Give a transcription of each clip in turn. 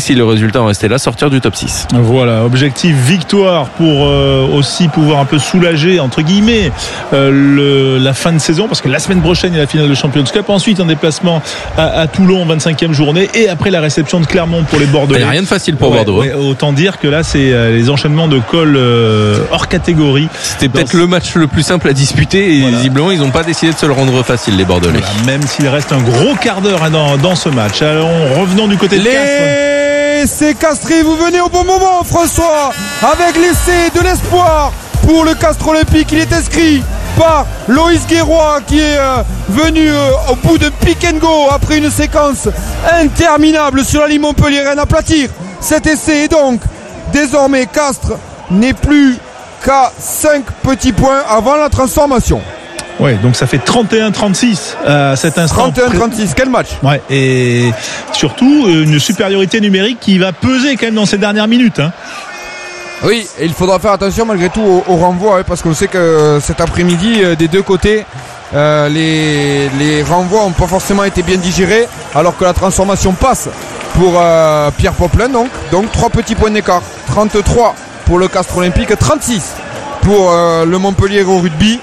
si le résultat en restait là, sortir du top 6. Voilà, objectif victoire pour aussi pouvoir un peu soulager entre guillemets la fin de saison, parce que la semaine prochaine il y a la finale de Champions Cup, ensuite un déplacement à Toulon, 25e journée, et après la réception de Clermont pour les Bordelais. Il n'y a rien de facile pour Bordeaux. Ouais, autant dire que là c'est les enchaînements de col hors catégorie. C'était peut-être le match le plus simple à disputer, et visiblement ils n'ont pas décidé de se le rendre facile, les Bordelais. Voilà, même s'il reste un gros quart d'heure dans ce match. Alors revenons du côté de Castres. C'est Castré, vous venez au bon moment, François, avec l'essai de l'espoir pour le Castres Olympique. Il est inscrit par Loïs Guéroy, qui est venu au bout de pick and go après une séquence interminable sur la ligne Montpellier-Rennes, aplatir cet essai. Et donc désormais Castres n'est plus qu'à 5 petits points avant la transformation. Ouais, donc ça fait 31-36 à cet instant. 31-36, quel match. Ouais, et surtout une supériorité numérique qui va peser quand même dans ces dernières minutes. Oui, et il faudra faire attention malgré tout au renvoi, parce qu'on sait que cet après-midi, des deux côtés, les renvois n'ont pas forcément été bien digérés, alors que la transformation passe pour Pierre Popelin. Donc 3 petits points d'écart. 33 pour le Castres Olympique, 36 pour le Montpellier au rugby.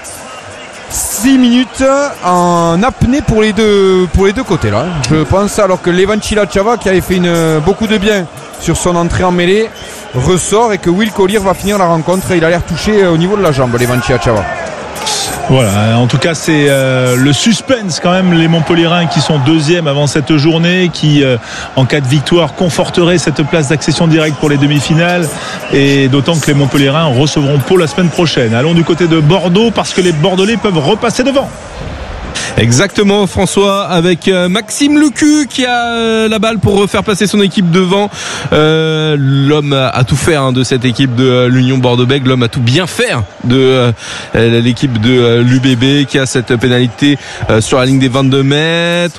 6 minutes en apnée pour les deux côtés là. Je pense, alors que Levan Chilachava, qui avait fait beaucoup de bien sur son entrée en mêlée, ressort, et que Will Collier va finir la rencontre. Il a l'air touché au niveau de la jambe, Levan Chilachava. Voilà, en tout cas c'est le suspense quand même, les Montpelliérains qui sont deuxièmes avant cette journée, qui en cas de victoire conforteraient cette place d'accession directe pour les demi-finales, et d'autant que les Montpelliérains recevront Pau la semaine prochaine. Allons du côté de Bordeaux, parce que les Bordelais peuvent repasser devant. Exactement, François, avec Maxime Lecu qui a la balle pour faire passer son équipe devant. L'homme a tout fait de cette équipe de l'Union Bordeaux-Bègles. L'homme a tout bien fait de l'équipe de l'UBB, qui a cette pénalité sur la ligne des 22 mètres.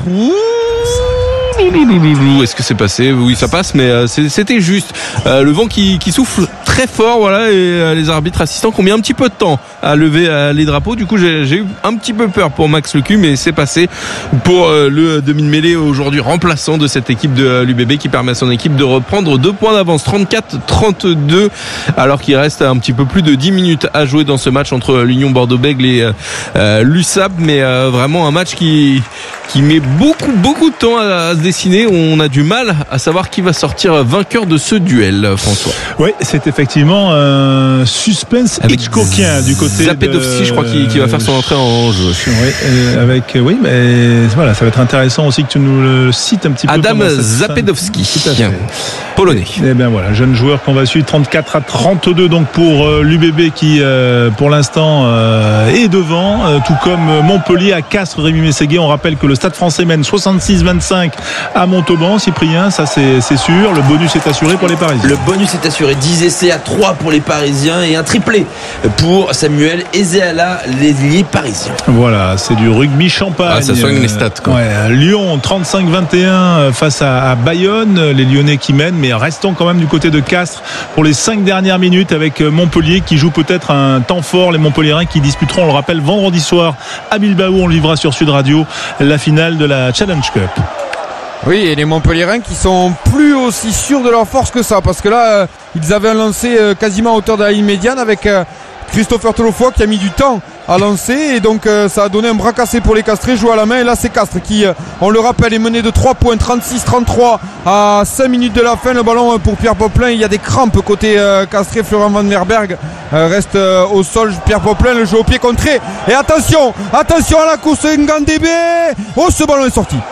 Est-ce que c'est passé? Oui, ça passe, mais c'était juste. Le vent qui souffle très fort, voilà, et les arbitres assistants qui ont mis un petit peu de temps à lever les drapeaux. Du coup, j'ai eu un petit peu peur pour Max Lecu, mais c'est passé pour le demi-mêlée aujourd'hui remplaçant de cette équipe de l'UBB, qui permet à son équipe de reprendre 2 points d'avance, 34-32, alors qu'il reste un petit peu plus de 10 minutes à jouer dans ce match entre l'Union Bordeaux-Bègles et l'USAP, mais vraiment un match qui met beaucoup de temps à se dessiner. On a du mal à savoir qui va sortir vainqueur de ce duel, François. Oui, c'est effectivement un suspense Hitchcockien du côté Zapedowski, je crois, qui va faire son entrée en jeu. Oui, mais voilà, ça va être intéressant aussi que tu nous le cites un petit peu. Adam Zapedowski, polonais. Et bien voilà, jeune joueur qu'on va suivre. 34-32 donc pour l'UBB, qui pour l'instant est devant, tout comme Montpellier à Castres. Rémi Mességuet, on rappelle que le Stade Français mène 66-25 à Montauban. Cyprien, ça c'est sûr. Le bonus est assuré pour les Parisiens. Le bonus est assuré. 10 essais à 3 pour les Parisiens et un triplé pour Samuel Ezeala, les Parisiens. Voilà, c'est du rugby Champagne. Ça soigne les stats, quoi. Lyon 35-21 face à Bayonne. Les Lyonnais qui mènent, mais restons quand même du côté de Castres pour les 5 dernières minutes, avec Montpellier qui joue peut-être un temps fort. Les Montpelliérains qui disputeront, on le rappelle, vendredi soir à Bilbao. On le vivra sur Sud Radio, la finale de la Challenge Cup. Oui, et les Montpelliérains qui sont plus aussi sûrs de leur force que ça, parce que là ils avaient un lancer quasiment à hauteur de la ligne médiane, avec Christopher Tolofoy qui a mis du temps à lancer, et donc ça a donné un bras cassé pour les Castrés, joué à la main. Et là c'est Castres qui, on le rappelle, est mené de 3 points, 36-33 à 5 minutes de la fin. Le ballon pour Pierre Popelin, il y a des crampes côté Castré. Florent Van Verberg reste au sol. Pierre Popelin, le jeu au pied contré, et attention à la course Ngandebe. Oh, ce ballon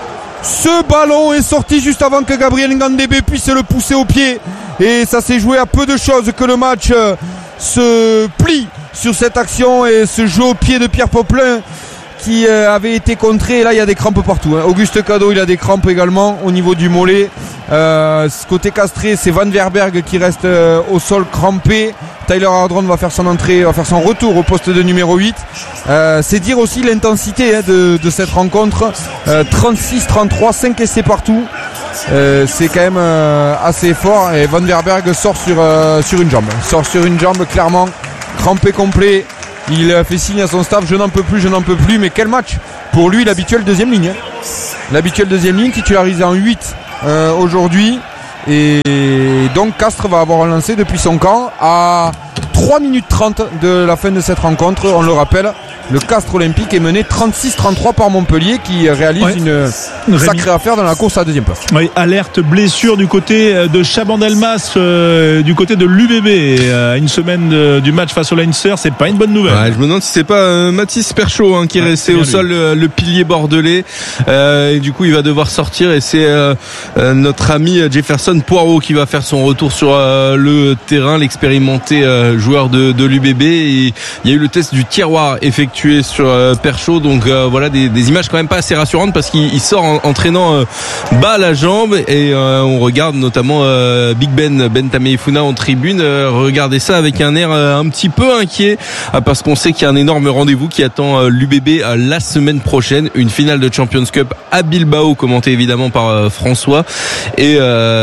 est sorti juste avant que Gabriel Ngandebe puisse le pousser au pied, et ça s'est joué à peu de choses que le match se plie sur cette action et ce jeu au pied de Pierre Popelin qui avait été contré. Et là il y a des crampes partout, Auguste Cadeau, il a des crampes également au niveau du mollet. Côté Castré, c'est Van Verberg qui reste au sol crampé. Tyler Ardron va faire son entrée, va faire son retour au poste de numéro 8. C'est dire aussi l'intensité de cette rencontre. 36-33, 5 essais partout. C'est quand même assez fort, et Van Verberg sort sur une jambe, clairement crampé complet. Il fait signe à son staff, je n'en peux plus. Mais quel match pour lui, l'habituel deuxième ligne, titularisé en 8 aujourd'hui. Et donc Castres va avoir un lancé depuis son camp à 3 minutes 30 de la fin de cette rencontre. On le rappelle, le Castres Olympique est mené 36-33 par Montpellier qui réalise une sacrée affaire dans la course à la deuxième place. Oui, alerte blessure du côté de Chabandelmas, du côté de l'UBB. À une semaine du match face au Leinster, c'est pas une bonne nouvelle. Ouais, je me demande si c'est pas Mathis Perchaud qui est resté au sol, le pilier bordelais. Et du coup, il va devoir sortir et c'est notre ami Jefferson Poirot qui va faire son retour sur le terrain, l'expérimenté joueur de l'UBB. Et il y a eu le test du tiroir effectué sur Perchaud, donc voilà des images quand même pas assez rassurantes parce qu'il sort en traînant bas la jambe et on regarde notamment Big Ben Tameifuna en tribune regarder ça avec un air un petit peu inquiet parce qu'on sait qu'il y a un énorme rendez-vous qui attend l'UBB la semaine prochaine, une finale de Champions Cup à Bilbao commentée évidemment par François et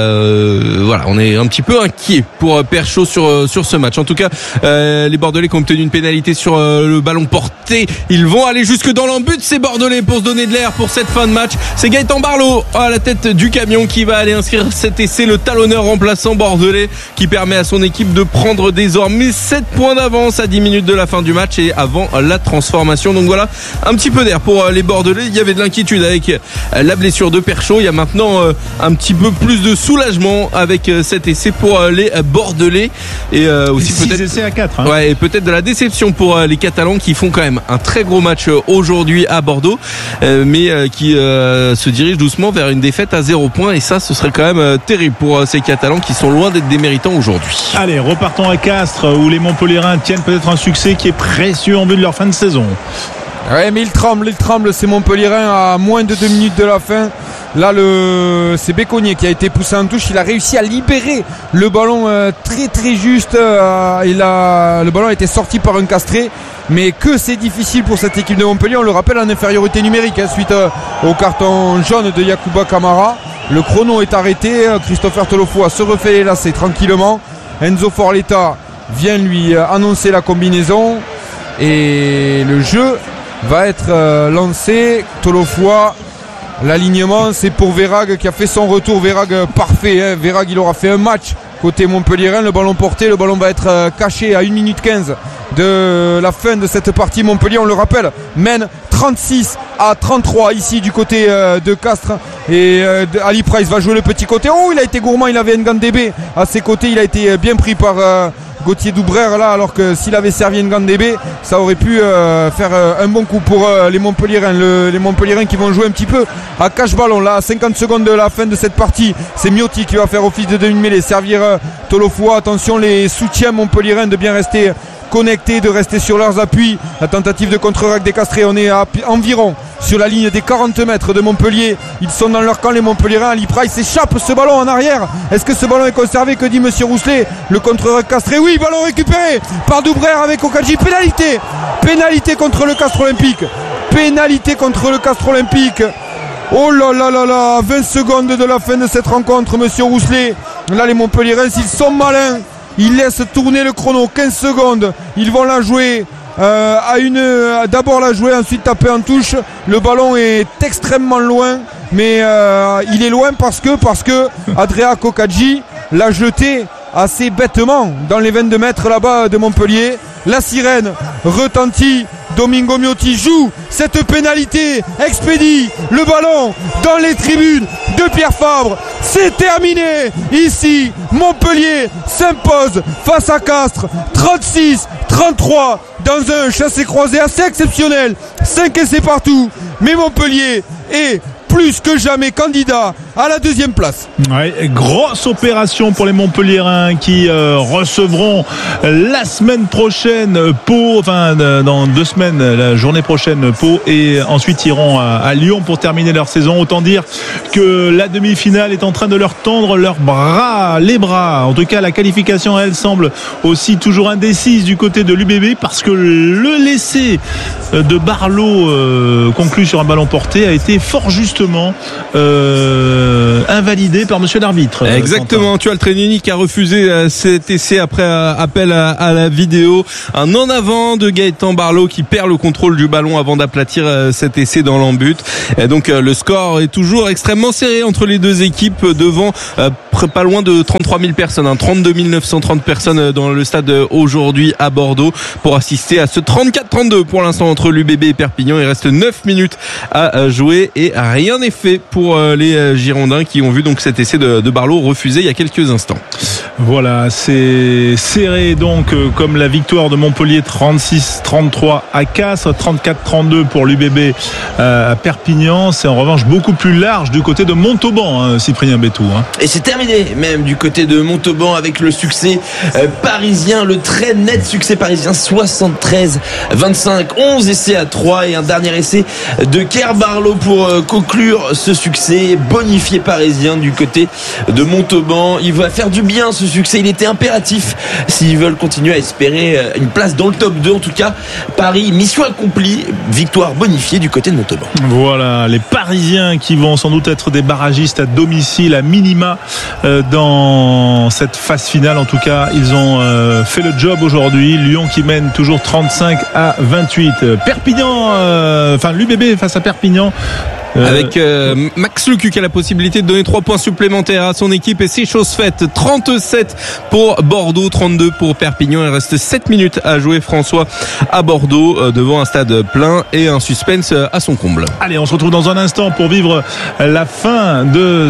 voilà, on est un petit peu inquiet pour Perchaud sur ce match. En tout cas, les Bordelais qui ont obtenu une pénalité sur le ballon porté, ils vont aller jusque dans l'embut ces Bordelais pour se donner de l'air pour cette fin de match. C'est Gaëtan Barlot à la tête du camion qui va aller inscrire cet essai, le talonneur remplaçant bordelais qui permet à son équipe de prendre désormais 7 points d'avance à 10 minutes de la fin du match et avant la transformation. Donc voilà, un petit peu d'air pour les Bordelais. Il y avait de l'inquiétude avec la blessure de Perchaud. Il y a maintenant un petit peu plus de soulagement avec cet essai pour les Bordelais et aussi 6 peut-être essais à 4. Ouais, et peut-être de la déception pour les Catalans qui font quand même un très gros match aujourd'hui à Bordeaux, mais qui se dirigent doucement vers une défaite à 0 points et ça, ce serait quand même terrible pour ces Catalans qui sont loin d'être des méritants aujourd'hui. Allez, repartons à Castres où les Montpelliérains tiennent peut-être un succès qui est précieux en vue de leur fin de saison. Ouais, mais il tremble, c'est Montpelliérain à moins de 2 minutes de la fin. Là, c'est Béconnier qui a été poussé en touche. Il a réussi à libérer le ballon très très juste. Le ballon a été sorti par un Castré. Mais que c'est difficile pour cette équipe de Montpellier. On le rappelle en infériorité numérique suite au carton jaune de Yacouba Camara. Le chrono est arrêté. Christopher Tolofo se refait les lacets tranquillement. Enzo Forletta vient lui annoncer la combinaison. Et le jeu va être lancé. Tolofoa, l'alignement c'est pour Verhaeghe qui a fait son retour. Verhaeghe parfait, Verhaeghe il aura fait un match côté Montpelliérain. Le ballon porté, le ballon va être caché à 1 minute 15 de la fin de cette partie. Montpellier, on le rappelle, mène 36-33 ici du côté de Castres. Et Ali Price va jouer le petit côté. Oh, il a été gourmand, il avait Ngandébé à ses côtés. Il a été bien pris par Gauthier Doubrère là, alors que s'il avait servi Ngandébé, ça aurait pu faire un bon coup pour les Montpelliérains. Les Montpelliérains qui vont jouer un petit peu à cache-ballon là, à 50 secondes de la fin de cette partie. C'est Miotti qui va faire office de demi-mêlée, servir Tolofoa. Attention les soutiens Montpelliérains de bien rester connectés, de rester sur leurs appuis. La tentative de contre-rack des Castrés, on est à environ sur la ligne des 40 mètres de Montpellier. Ils sont dans leur camp les Montpelliérains. Ali Price échappe ce ballon en arrière. Est-ce que ce ballon est conservé? Que dit Monsieur Rousselet? Le contre-rack Castré, oui, ballon récupéré par Doubrère avec Okadji. Pénalité contre le Castres Olympique. Pénalité contre le Castres Olympique. Oh là là là là, 20 secondes de la fin de cette rencontre, Monsieur Rousselet. Là les Montpelliérains, s'ils sont malins, ils laissent tourner le chrono, 15 secondes. Ils vont la jouer d'abord la jouer, ensuite taper en touche. Le ballon est extrêmement loin, mais il est loin parce que Adrea Kokadji l'a jeté assez bêtement dans les 22 mètres là-bas de Montpellier. La sirène retentit. Domingo Miotti joue cette pénalité, expédie le ballon dans les tribunes de Pierre Fabre. C'est terminé. Ici, Montpellier s'impose face à Castres 36-33 dans un chassé-croisé assez exceptionnel. 5 essais partout, mais Montpellier est plus que jamais candidat à la deuxième place. Ouais, grosse opération pour les Montpelliérains qui recevront la semaine prochaine Pau, dans 2 semaines, la journée prochaine Pau, et ensuite iront à Lyon pour terminer leur saison. Autant dire que la demi-finale est en train de leur tendre les bras. En tout cas, la qualification, elle semble aussi toujours indécise du côté de l'UBB parce que le laissé de Barlot conclu sur un ballon porté a été fort justement justement invalidé par monsieur l'arbitre. Exactement, tu as le Trenini qui a refusé cet essai après appel à la vidéo. Un en avant de Gaëtan Barlow qui perd le contrôle du ballon avant d'aplatir cet essai dans l'en-but. Et donc le score est toujours extrêmement serré entre les deux équipes devant pas loin de 33 000 personnes, 32 930 personnes dans le stade aujourd'hui à Bordeaux pour assister à ce 34-32 pour l'instant entre l'UBB et Perpignan. Il reste 9 minutes à jouer et rien n'est fait pour les Girondins qui ont vu donc cet essai de Barlow refusé il y a quelques instants. Voilà, c'est serré donc comme la victoire de Montpellier 36-33 à Castres, 34-32 pour l'UBB à Perpignan. C'est en revanche beaucoup plus large du côté de Montauban, Cyprien Bétou. Et c'est terminé même du côté de Montauban avec le succès parisien, le très net succès parisien, 73-25, 11 essais à 3 et un dernier essai de Kerr Barlow pour conclure ce succès bonifié parisien du côté de Montauban. Il va faire du bien ce succès, il était impératif s'ils veulent continuer à espérer une place dans le top 2. En tout cas, Paris, mission accomplie, victoire bonifiée du côté de Montauban. Voilà, les Parisiens qui vont sans doute être des barragistes à domicile à minima dans cette phase finale. En tout cas, ils ont fait le job aujourd'hui. Lyon qui mène toujours 35-28. Perpignan, l'UBB face à Perpignan. Avec Max Lucu qui a la possibilité de donner 3 points supplémentaires à son équipe et c'est chose faite. 37 pour Bordeaux, 32 pour Perpignan. Il reste 7 minutes à jouer, François, à Bordeaux devant un stade plein et un suspense à son comble. Allez, on se retrouve dans un instant pour vivre la fin de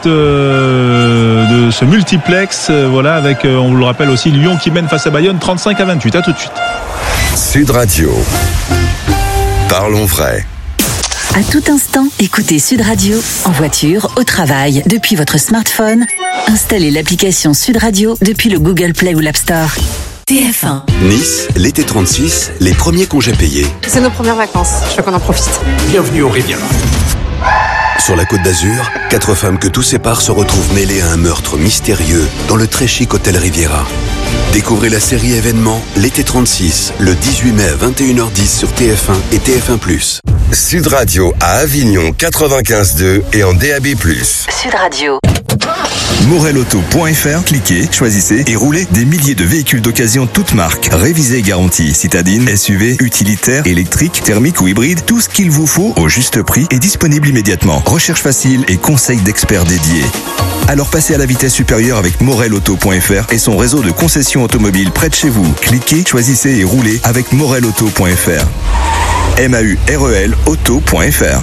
ce multiplex. Voilà, avec, on vous le rappelle aussi, Lyon qui mène face à Bayonne 35-28. À tout de suite. Sud Radio. Parlons vrai. À tout instant, écoutez Sud Radio en voiture, au travail, depuis votre smartphone. Installez l'application Sud Radio depuis le Google Play ou l'App Store. TF1. Nice, l'été 36, les premiers congés payés. C'est nos premières vacances, je veux qu'on en profite. Bienvenue au Riviera. Sur la Côte d'Azur, 4 femmes que tout sépare se retrouvent mêlées à un meurtre mystérieux dans le très chic hôtel Riviera. Découvrez la série événement L'été 36, le 18 mai à 21h10 sur TF1 et TF1+. Sud Radio à Avignon 95.2 et en DAB+. Sud Radio. Morelauto.fr, cliquez, choisissez et roulez des milliers de véhicules d'occasion toutes marques, révisés et garantis, citadines, SUV, utilitaires, électriques, thermiques ou hybrides, tout ce qu'il vous faut au juste prix est disponible immédiatement. Recherche facile et conseils d'experts dédiés. Alors passez à la vitesse supérieure avec Morelauto.fr et son réseau de concessions automobiles près de chez vous. Cliquez, choisissez et roulez avec Morelauto.fr. MAUREL auto.fr.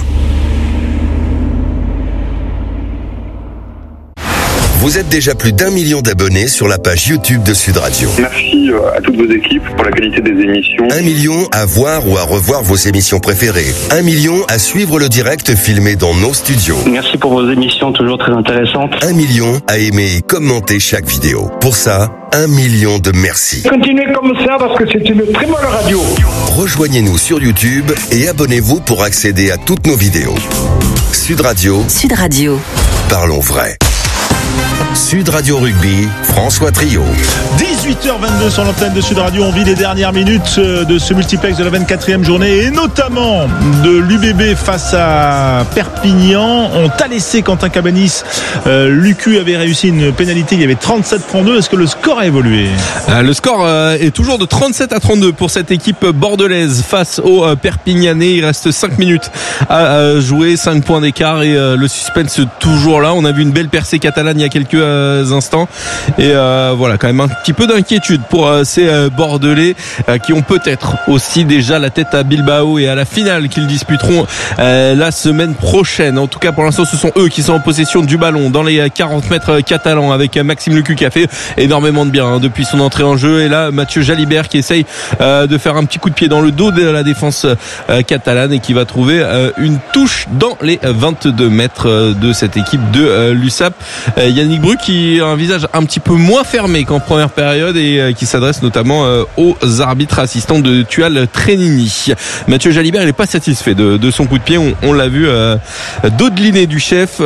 Vous êtes déjà plus d'1 million d'abonnés sur la page YouTube de Sud Radio. Merci à toutes vos équipes pour la qualité des émissions. 1 million à voir ou à revoir vos émissions préférées. 1 million à suivre le direct filmé dans nos studios. Merci pour vos émissions toujours très intéressantes. 1 million à aimer et commenter chaque vidéo. Pour ça, 1 million de merci. Continuez comme ça parce que c'est une très bonne radio. Rejoignez-nous sur YouTube et abonnez-vous pour accéder à toutes nos vidéos. Sud Radio. Sud Radio. Parlons vrai. Sud Radio Rugby, François Trio. 18h22 sur l'antenne de Sud Radio. On vit les dernières minutes de ce multiplex de la 24e journée et notamment de l'UBB face à Perpignan. On t'a laissé Quentin Cabanis. Lucu avait réussi une pénalité. Il y avait 37-32. Est-ce que le score a évolué? Le score est toujours de 37-32 pour cette équipe bordelaise face aux Perpignanais. Il reste 5 minutes à jouer, 5 points d'écart et le suspense toujours là. On a vu une belle percée catalane il y a quelques instants et voilà, quand même un petit peu d'inquiétude pour ces Bordelais qui ont peut-être aussi déjà la tête à Bilbao et à la finale qu'ils disputeront la semaine prochaine. En tout cas, pour l'instant, ce sont eux qui sont en possession du ballon dans les 40 mètres catalans avec Maxime Lucu qui a fait énormément de bien depuis son entrée en jeu. Et là, Mathieu Jalibert qui essaye de faire un petit coup de pied dans le dos de la défense catalane et qui va trouver une touche dans les 22 mètres de cette équipe de l'USAP. Yannick Bru qui a un visage un petit peu moins fermé qu'en première période et qui s'adresse notamment aux arbitres assistants de Tual Trenini. Mathieu Jalibert, il n'est pas satisfait de son coup de pied. On l'a vu d'Audeliné du chef,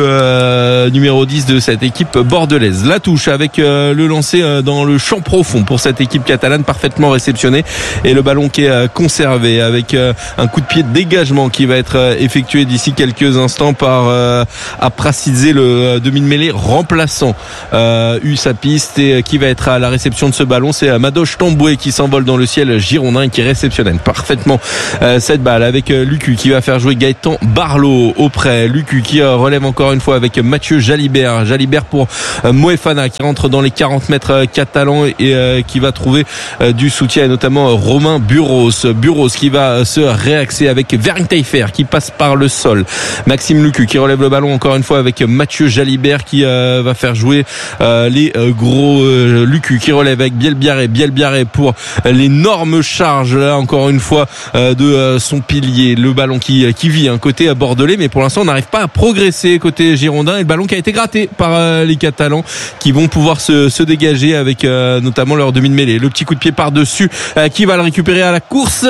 le numéro 10 de cette équipe bordelaise. La touche avec le lancer dans le champ profond pour cette équipe catalane, parfaitement réceptionné, et le ballon qui est conservé avec un coup de pied de dégagement qui va être effectué d'ici quelques instants par Aprasidze, le demi-mêlée remplaçant Usapiste, et qui va être à la réception de ce ballon. C'est Madoche Tamboué qui s'envole dans le ciel girondin et qui réceptionne parfaitement cette balle avec Lucu qui va faire jouer Gaëtan Barlow auprès. Lucu qui relève encore une fois avec Mathieu Jalibert pour Moefana qui rentre dans les 40 mètres catalans et qui va trouver du soutien, et notamment Romain Buros qui va se réaxer avec Vernteifer qui passe par le sol. Maxime Lucu qui relève le ballon encore une fois avec Mathieu Jalibert qui va faire jouer les gros Lucu qui relève avec Bielbiaré pour l'énorme charge là encore une fois de son pilier. Le ballon qui vit côté bordelais, mais pour l'instant on n'arrive pas à progresser côté girondin, et le ballon qui a été gratté par les Catalans qui vont pouvoir se dégager avec notamment leur demi-mêlée. Le petit coup de pied par-dessus qui va le récupérer à la course.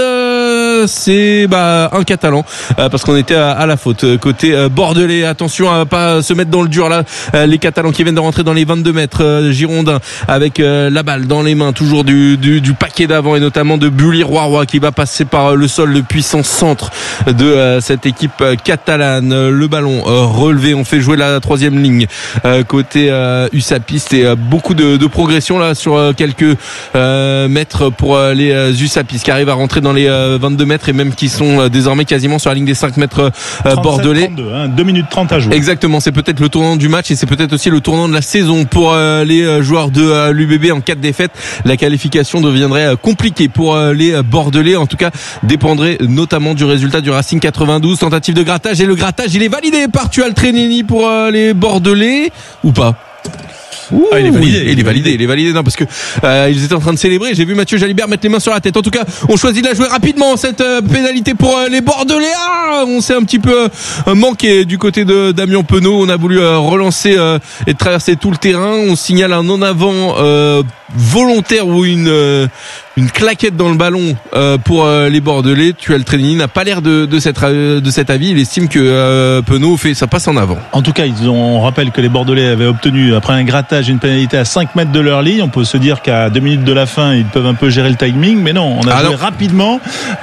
C'est un Catalan parce qu'on était à la faute côté bordelais. Attention à pas se mettre dans le dur là, les Catalans qui viennent de rentrer dans les 22 mètres girondins avec la balle dans les mains toujours du paquet d'avant, et notamment de Bully Roy qui va passer par le sol, le puissant centre de cette équipe catalane. Le ballon relevé, on fait jouer la troisième ligne côté Usapiste, et beaucoup de progression là sur quelques mètres pour les Usapiste qui arrivent à rentrer dans les 22 mètres et même qui sont désormais quasiment sur la ligne des 5 mètres bordelais. 2 minutes 30 à jouer. Exactement, c'est peut-être le tournant du match et c'est peut-être aussi le tournant de la saison pour les joueurs de l'UBB. En cas de défaite, la qualification deviendrait compliquée pour les bordelais. En tout cas, dépendrait notamment du résultat du Racing 92. Tentative de grattage, et le grattage il est validé par Tual Trenini pour les bordelais, ou pas? Il est validé. Non, parce que ils étaient en train de célébrer. J'ai vu Mathieu Jalibert mettre les mains sur la tête. En tout cas, on choisit de la jouer rapidement, cette pénalité pour les Bordelais. On s'est un petit peu manqué du côté de Damien Penaud. On a voulu relancer et traverser tout le terrain. On signale un en avant volontaire ou une claquette dans le ballon pour les Bordelais. Tual Trenini n'a pas l'air de cet avis. Il estime que Penaud fait sa passe en avant. En tout cas, on rappelle que les Bordelais avaient obtenu après un grattage une pénalité à 5 mètres de leur ligne. On peut se dire qu'à 2 minutes de la fin, ils peuvent un peu gérer le timing, mais non, on a joué rapidement.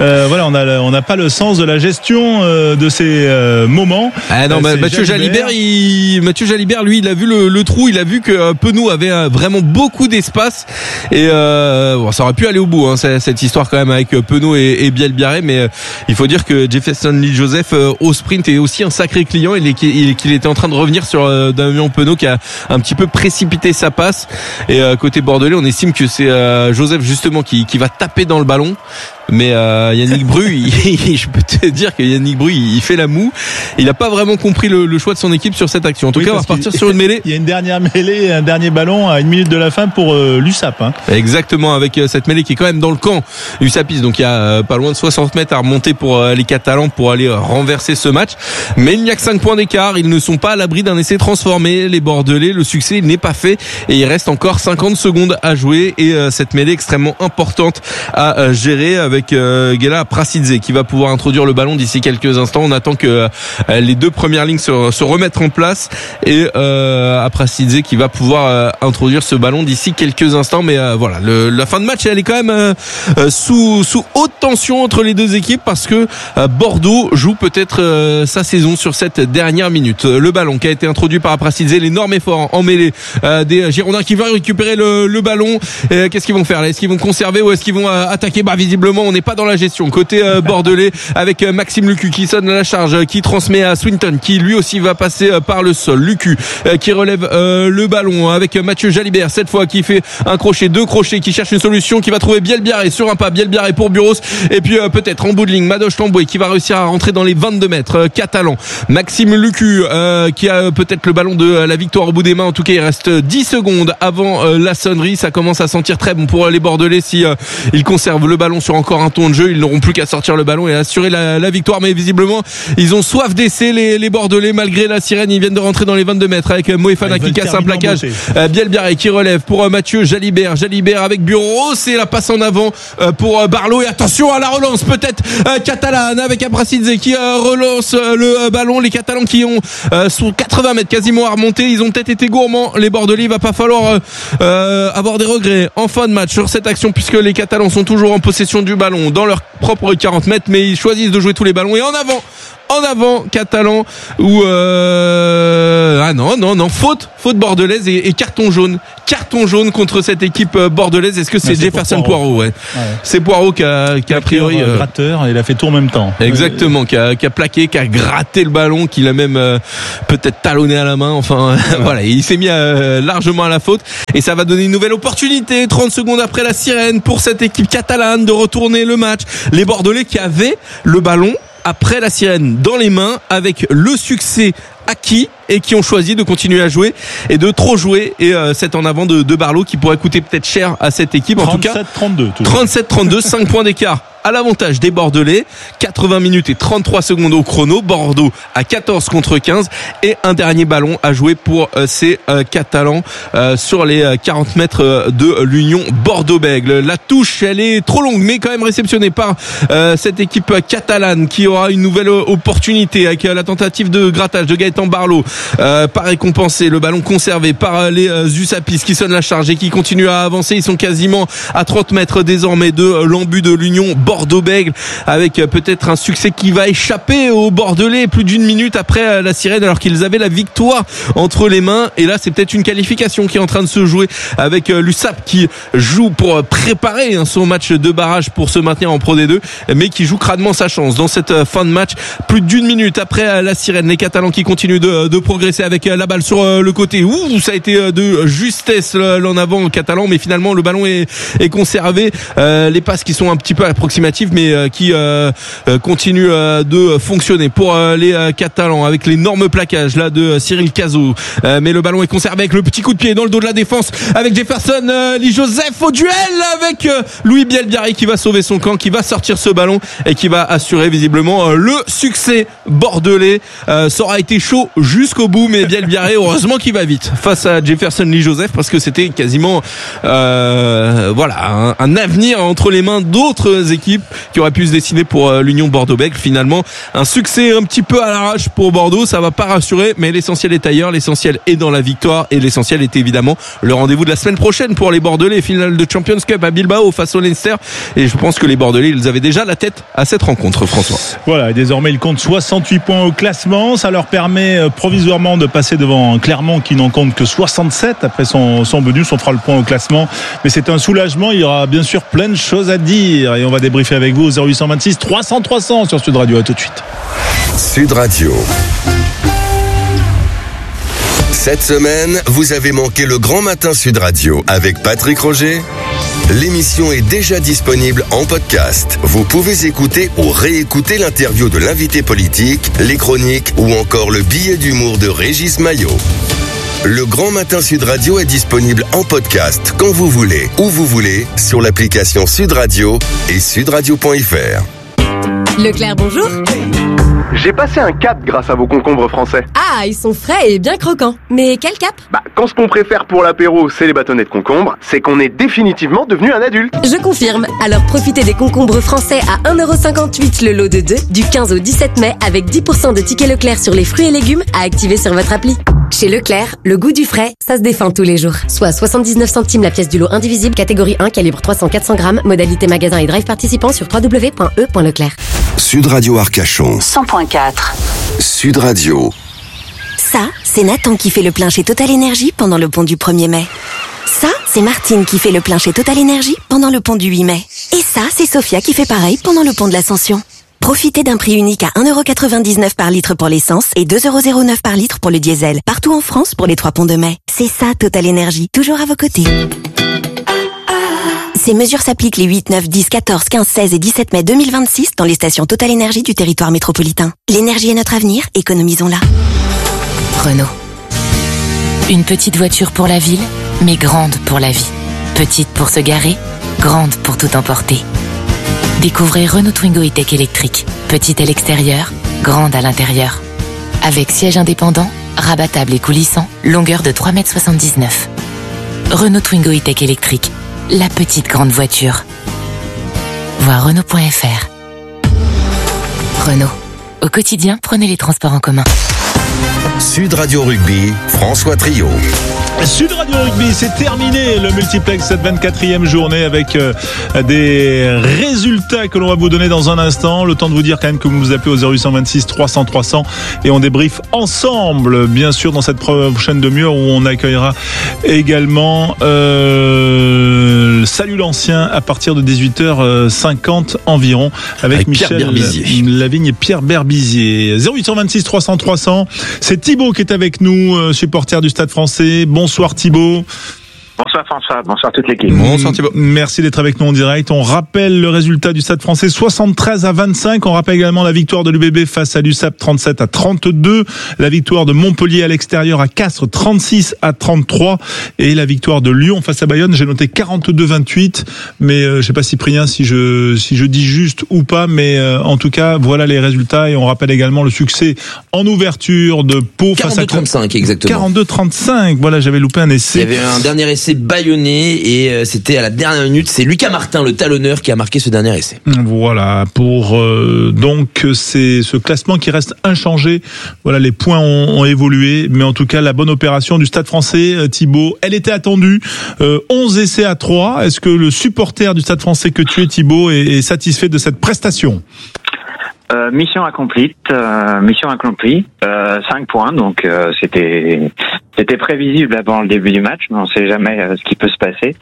On n'a pas le sens de la gestion de ces moments. Mathieu Jalibert, lui, il a vu le trou, il a vu que Penaud avait vraiment beaucoup d'espace, et ça aurait pu aller au bout, cette histoire quand même avec Penaud et Bielbiaré, mais il faut dire que Jefferson Lee Joseph au sprint est aussi un sacré client, qu'il était en train de revenir sur Damien Penaud qui a un petit peu précipité sa passe, et côté bordelais on estime que c'est Joseph justement qui va taper dans le ballon. Mais Yannick Bru, je peux te dire que Yannick Bru, il fait la moue. Il n'a pas vraiment compris le choix de son équipe sur cette action. En tout cas, on va repartir sur une mêlée. Il y a une dernière mêlée, un dernier ballon à 1 minute de la fin pour l'USAP. Exactement, avec cette mêlée qui est quand même dans le camp USAPiste. Donc il y a pas loin de 60 mètres à remonter pour les Catalans pour aller renverser ce match. Mais il n'y a que 5 points d'écart. Ils ne sont pas à l'abri d'un essai transformé. Les Bordelais, le succès n'est pas fait. Et il reste encore 50 secondes à jouer. Et cette mêlée extrêmement importante à gérer avec Gela Aprasidze qui va pouvoir introduire le ballon d'ici quelques instants. On attend que les deux premières lignes se remettent en place, et Aprasidze qui va pouvoir introduire ce ballon d'ici quelques instants. Mais voilà, la fin de match elle est quand même sous haute tension entre les deux équipes, parce que Bordeaux joue peut-être sa saison sur cette dernière minute. Le ballon qui a été introduit par Aprasidze, l'énorme effort en mêlée des Girondins qui vont récupérer le ballon. Qu'est-ce qu'ils vont faire là? Est-ce qu'ils vont conserver ou est-ce qu'ils vont attaquer? Visiblement on n'est pas dans la gestion côté bordelais, avec Maxime Lucu qui sonne la charge, qui transmet à Swinton qui lui aussi va passer par le sol. Lucu qui relève le ballon avec Mathieu Jalibert cette fois, qui fait un crochet, 2 crochets, qui cherche une solution, qui va trouver Bielbiaré sur un pas. Bielbiaré pour Buros, et puis peut-être en bout de ligne Madoche Tamboué qui va réussir à rentrer dans les 22 mètres catalans. Maxime Lucu qui a peut-être le ballon de la victoire au bout des mains. En tout cas il reste 10 secondes avant la sonnerie. Ça commence à sentir très bon pour les Bordelais si ils conservent le ballon sur encore encore un tour de jeu. Ils n'auront plus qu'à sortir le ballon et assurer la victoire. Mais visiblement, ils ont soif d'essai, les Bordelais, malgré la sirène. Ils viennent de rentrer dans les 22 mètres avec Moefana qui casse un plaquage. Bielbiarré qui relève pour Mathieu Jalibert avec Bureau. C'est la passe en avant pour Barlow. Et attention à la relance, peut-être Catalan avec Abrasidze qui relance le ballon. Les Catalans qui ont sous 80 mètres quasiment à remonter. Ils ont peut-être été gourmands, les Bordelais. Il va pas falloir avoir des regrets en fin de match sur cette action, puisque les Catalans sont toujours en possession du ballon dans leur propre 40 mètres, mais ils choisissent de jouer tous les ballons. Et en avant Catalan ou non, faute bordelaise et carton jaune contre cette équipe bordelaise. Est-ce que c'est Jefferson Poirot? Ouais. C'est Poirot qui a priori gratteur, il a fait tout en même temps. Exactement, qui a plaqué, qui a gratté le ballon, qu'il a même peut-être talonné à la main. Enfin voilà, il s'est mis largement à la faute et ça va donner une nouvelle opportunité 30 secondes après la sirène pour cette équipe catalane de retourner le match. Les Bordelais qui avaient le ballon après la sirène dans les mains avec le succès acquis et qui ont choisi de continuer à jouer et de trop jouer, et c'est en avant de Barlow qui pourrait coûter peut-être cher à cette équipe. En tout cas 37-32, 5 points d'écart à l'avantage des Bordelais. 80 minutes et 33 secondes au chrono. Bordeaux à 14 contre 15 et un dernier ballon à jouer pour ces Catalans sur les 40 mètres de l'Union Bordeaux-Bègles. La touche, elle est trop longue, mais quand même réceptionnée par cette équipe catalane qui aura une nouvelle opportunité avec la tentative de grattage de Gaëtan Barlow. Pas récompensé, le ballon conservé par les Usapis qui sonnent la charge et qui continuent à avancer. Ils sont quasiment à 30 mètres désormais de l'embut de l'Union Bordeaux-Bègles, avec peut-être un succès qui va échapper aux Bordelais plus d'une minute après la sirène, alors qu'ils avaient la victoire entre les mains. Et là, c'est peut-être une qualification qui est en train de se jouer avec l'USAP qui joue pour préparer son match de barrage pour se maintenir en Pro D2, mais qui joue crânement sa chance dans cette fin de match. Plus d'une minute après la sirène, les Catalans qui continuent de progresser avec la balle sur le côté. Ça a été de justesse l'en avant catalan, mais finalement le ballon est conservé. Les passes qui sont un petit peu approximatives, mais qui continuent de fonctionner pour les Catalans avec l'énorme plaquage là de Cyril Cazot. Mais le ballon est conservé avec le petit coup de pied dans le dos de la défense avec Jefferson Lee Joseph au duel avec Louis Bielbiaré qui va sauver son camp, qui va sortir ce ballon et qui va assurer visiblement le succès bordelais. Ça aura été chaud jusqu'au bout, mais Bielbiaré heureusement qu'il va vite face à Jefferson Lee Joseph, parce que c'était quasiment un avenir entre les mains d'autres équipes qui auraient pu se dessiner pour l'Union Bordeaux-Bègles. Finalement, un succès un petit peu à l'arrache pour Bordeaux. Ça va pas rassurer, mais l'essentiel est ailleurs, l'essentiel est dans la victoire, et l'essentiel est évidemment le rendez-vous de la semaine prochaine pour les Bordelais, finale de Champions Cup à Bilbao face au Leinster. Et je pense que les Bordelais, ils avaient déjà la tête à cette rencontre, François. Voilà, et désormais ils comptent 68 points au classement. Ça leur permet provisoirement de passer devant Clermont qui n'en compte que 67 après son bonus. On fera le point au classement, mais c'est un soulagement. Il y aura bien sûr plein de choses à dire et on va débriefer avec vous au 0826 300 300 sur Sud Radio. À tout de suite. Sud Radio. Cette semaine, vous avez manqué le Grand Matin Sud Radio avec Patrick Roger. L'émission est déjà disponible en podcast. Vous pouvez écouter ou réécouter l'interview de l'invité politique, les chroniques ou encore le billet d'humour de Régis Maillot. Le Grand Matin Sud Radio est disponible en podcast quand vous voulez, où vous voulez, sur l'application Sud Radio et sudradio.fr. Leclerc, bonjour. J'ai passé un cap grâce à vos concombres français. Ah, ils sont frais et bien croquants. Mais quel cap ? Quand ce qu'on préfère pour l'apéro, c'est les bâtonnets de concombre, c'est qu'on est définitivement devenu un adulte. Je confirme. Alors profitez des concombres français à 1,58€ le lot de 2 du 15 au 17 mai avec 10% de tickets Leclerc sur les fruits et légumes à activer sur votre appli. Chez Leclerc, le goût du frais, ça se défend tous les jours. Soit 79 centimes la pièce du lot indivisible, catégorie 1, calibre 300-400 grammes, modalité magasin et drive participant sur www.e.leclerc. Sud Radio Arcachon 100.4. Sud Radio. Ça, c'est Nathan qui fait le plein chez Total Énergie pendant le pont du 1er mai. Ça, c'est Martine qui fait le plein chez Total Énergie pendant le pont du 8 mai. Et ça, c'est Sophia qui fait pareil pendant le pont de l'Ascension. Profitez d'un prix unique à 1,99€ par litre pour l'essence et 2,09€ par litre pour le diesel. Partout en France pour les 3 ponts de mai. C'est ça, Total Énergie. Toujours à vos côtés. Ces mesures s'appliquent les 8, 9, 10, 14, 15, 16 et 17 mai 2026 dans les stations Total Énergie du territoire métropolitain. L'énergie est notre avenir, économisons-la. Renault. Une petite voiture pour la ville, mais grande pour la vie. Petite pour se garer, grande pour tout emporter. Découvrez Renault Twingo E-Tech électrique. Petite à l'extérieur, grande à l'intérieur. Avec siège indépendant, rabattable et coulissant, longueur de 3,79 m. Renault Twingo E-Tech électrique. La petite grande voiture. Voir Renault.fr. Renault. Au quotidien, prenez les transports en commun. Sud Radio Rugby, François Trio. Sud Radio Rugby, c'est terminé le multiplex, cette 24e journée avec des résultats que l'on va vous donner dans un instant. Le temps de vous dire quand même que vous nous appelez au 0826 300 300 et on débriefe ensemble, bien sûr, dans cette prochaine demi-heure où on accueillera également Salut l'ancien à partir de 18h50 environ avec Michel Lavigne et Pierre Berbizier. 0826 300 300. C'est Thibaut qui est avec nous, supporter du Stade Français. Bonsoir Thibaut. Bonsoir François, bonsoir toute l'équipe. Bonsoir Thibaut. Merci d'être avec nous en direct. On rappelle le résultat du Stade Français 73-25. On rappelle également la victoire de l'UBB face à l'USAP 37-32. La victoire de Montpellier à l'extérieur à Castres 36-33. Et la victoire de Lyon face à Bayonne, j'ai noté 42-28. Mais je sais pas Cyprien si je dis juste ou pas. Mais en tout cas, voilà les résultats. Et on rappelle également le succès en ouverture de Pau face à 42-35 exactement. 42-35. Voilà, j'avais loupé un essai. Il y avait un dernier essai bâillonné et c'était à la dernière minute. C'est Lucas Martin, le talonneur, qui a marqué ce dernier essai. Voilà pour donc c'est ce classement qui reste inchangé. Voilà, les points ont évolué, mais en tout cas la bonne opération du Stade Français, Thibaut, elle était attendue. 11 essais à 3. Est-ce que le supporter du Stade Français que tu es, Thibaut, est satisfait de cette prestation? Mission accomplie. 5 points, donc c'était prévisible avant le début du match, mais on ne sait jamais ce qui peut se passer.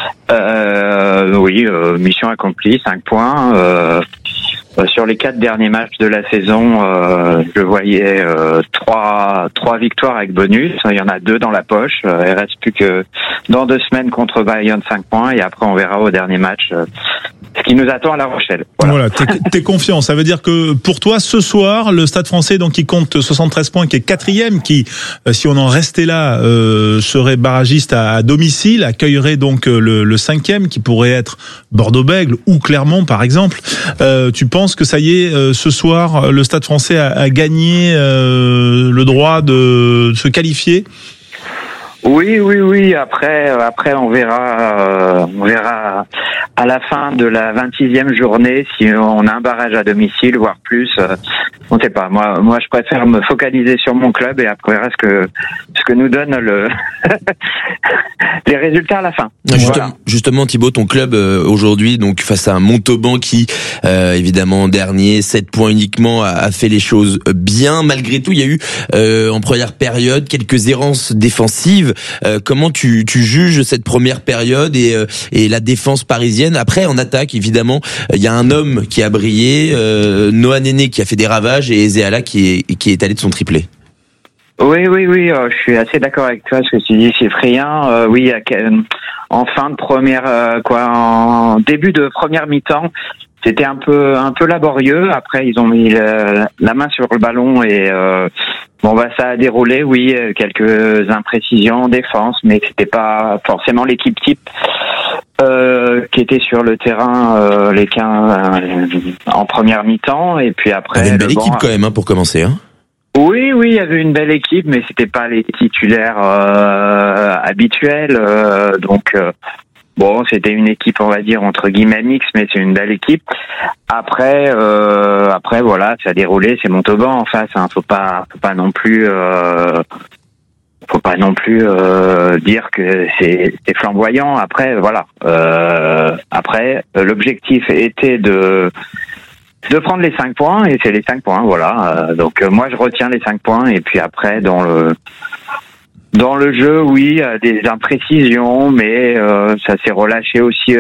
Mission accomplie, 5 points. Sur les 4 derniers matchs de la saison, je voyais 3 victoires avec bonus. Il y en a 2 dans la poche. Il reste plus que dans 2 semaines contre Bayonne 5 points et après on verra au dernier match ce qui nous attend à La Rochelle. Voilà, t'es confiant. Ça veut dire que pour toi, ce soir, le Stade Français, donc qui compte 73 points, qui est 4e, qui, si on en restait là, serait barragiste à domicile, accueillerait donc le 5e, qui pourrait être Bordeaux-Bègles ou Clermont, par exemple. Tu penses que ça y est, ce soir, le Stade Français a gagné le droit de se qualifier? Oui. Après, on verra à la fin de la 26e journée si on a un barrage à domicile, voire plus. On ne sait pas. Moi, je préfère me focaliser sur mon club et après ce que nous donne les résultats à la fin. Justement, Thibaut, ton club aujourd'hui, donc face à un Montauban qui, évidemment, dernier, 7 points uniquement, a fait les choses bien. Malgré tout, il y a eu en première période quelques errances défensives. Comment tu juges cette première période et la défense parisienne? Après, en attaque, évidemment, il y a un homme qui a brillé, Noah Néné qui a fait des ravages et Ezeala qui est allé de son triplé. Oui, je suis assez d'accord avec toi, ce que tu dis, Cyprien. En fin de première, en début de première mi-temps, c'était un peu laborieux. Après, ils ont mis la main sur le ballon et ça a déroulé. Oui, quelques imprécisions en défense, mais c'était pas forcément l'équipe type qui était sur le terrain les 15 en première mi-temps. Et puis après, il y avait une belle équipe quand même pour commencer. Oui, il y avait une belle équipe, mais c'était pas les titulaires habituels. C'était une équipe, on va dire, entre guillemets mixte, mais c'est une belle équipe. Après, voilà, ça a déroulé, c'est Montauban en face, faut pas non plus dire que c'est flamboyant. Après, voilà. L'objectif était de prendre les 5 points et c'est les 5 points, voilà. Donc moi je retiens les 5 points et puis après dans le jeu, oui, des imprécisions, mais ça s'est relâché aussi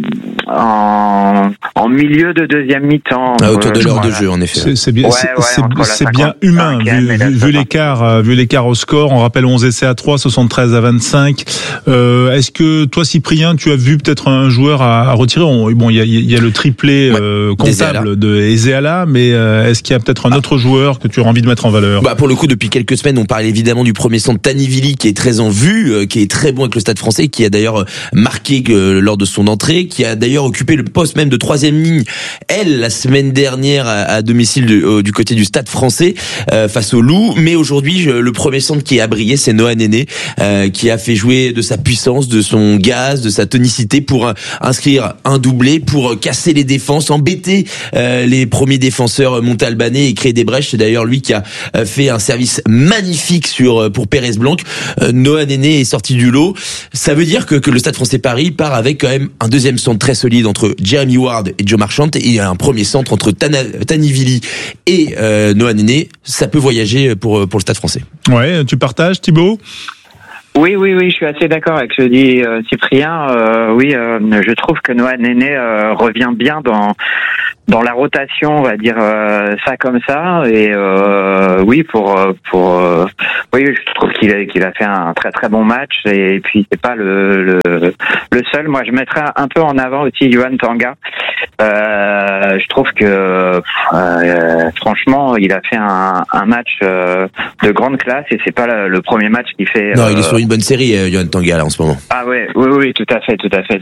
en milieu de deuxième mi-temps. Autour de l'heure de jeu, en effet. C'est bien, c'est bien humain vu l'écart au score. On rappelle 11 essais à 3, 73-25. Est-ce que toi, Cyprien, tu as vu peut-être un joueur à retirer? Il y a le triplé comptable de Ezeala, mais est-ce qu'il y a peut-être un autre joueur que tu as envie de mettre en valeur? Pour le coup, depuis quelques semaines, on parle évidemment du premier centre Tanivi Tanivili qui est très en vue, qui est très bon avec le Stade Français, qui a d'ailleurs marqué lors de son entrée, qui a d'ailleurs occupé le poste même de 3e ligne, elle, la semaine dernière à domicile du côté du Stade Français face au Loup. Mais aujourd'hui, le premier centre qui a brillé, c'est Noah Néné, qui a fait jouer de sa puissance, de son gaz, de sa tonicité pour inscrire un doublé, pour casser les défenses, embêter les premiers défenseurs montalbanais et créer des brèches. C'est d'ailleurs lui qui a fait un service magnifique pour Pérez Blanc. Noah Néné est sorti du lot. Ça veut dire que le Stade Français Paris part avec quand même un deuxième centre très solide entre Jeremy Ward et Joe Marchant, et un premier centre entre Tanivili et Noah Néné. Ça peut voyager pour le Stade Français. Ouais, tu partages, Thibaut ? Oui, je suis assez d'accord avec ce que dit Cyprien. Je trouve que Noah Néné revient bien dans la rotation, on va dire ça comme ça. Et je trouve qu'il a fait un très très bon match. Et puis c'est pas le seul. Moi, je mettrais un peu en avant aussi Yohan Tanga. Je trouve que franchement, il a fait un match de grande classe, et c'est pas le premier match qu'il fait. Non, il est sur une bonne série, Yohan Tanga, là en ce moment. Ah oui, tout à fait.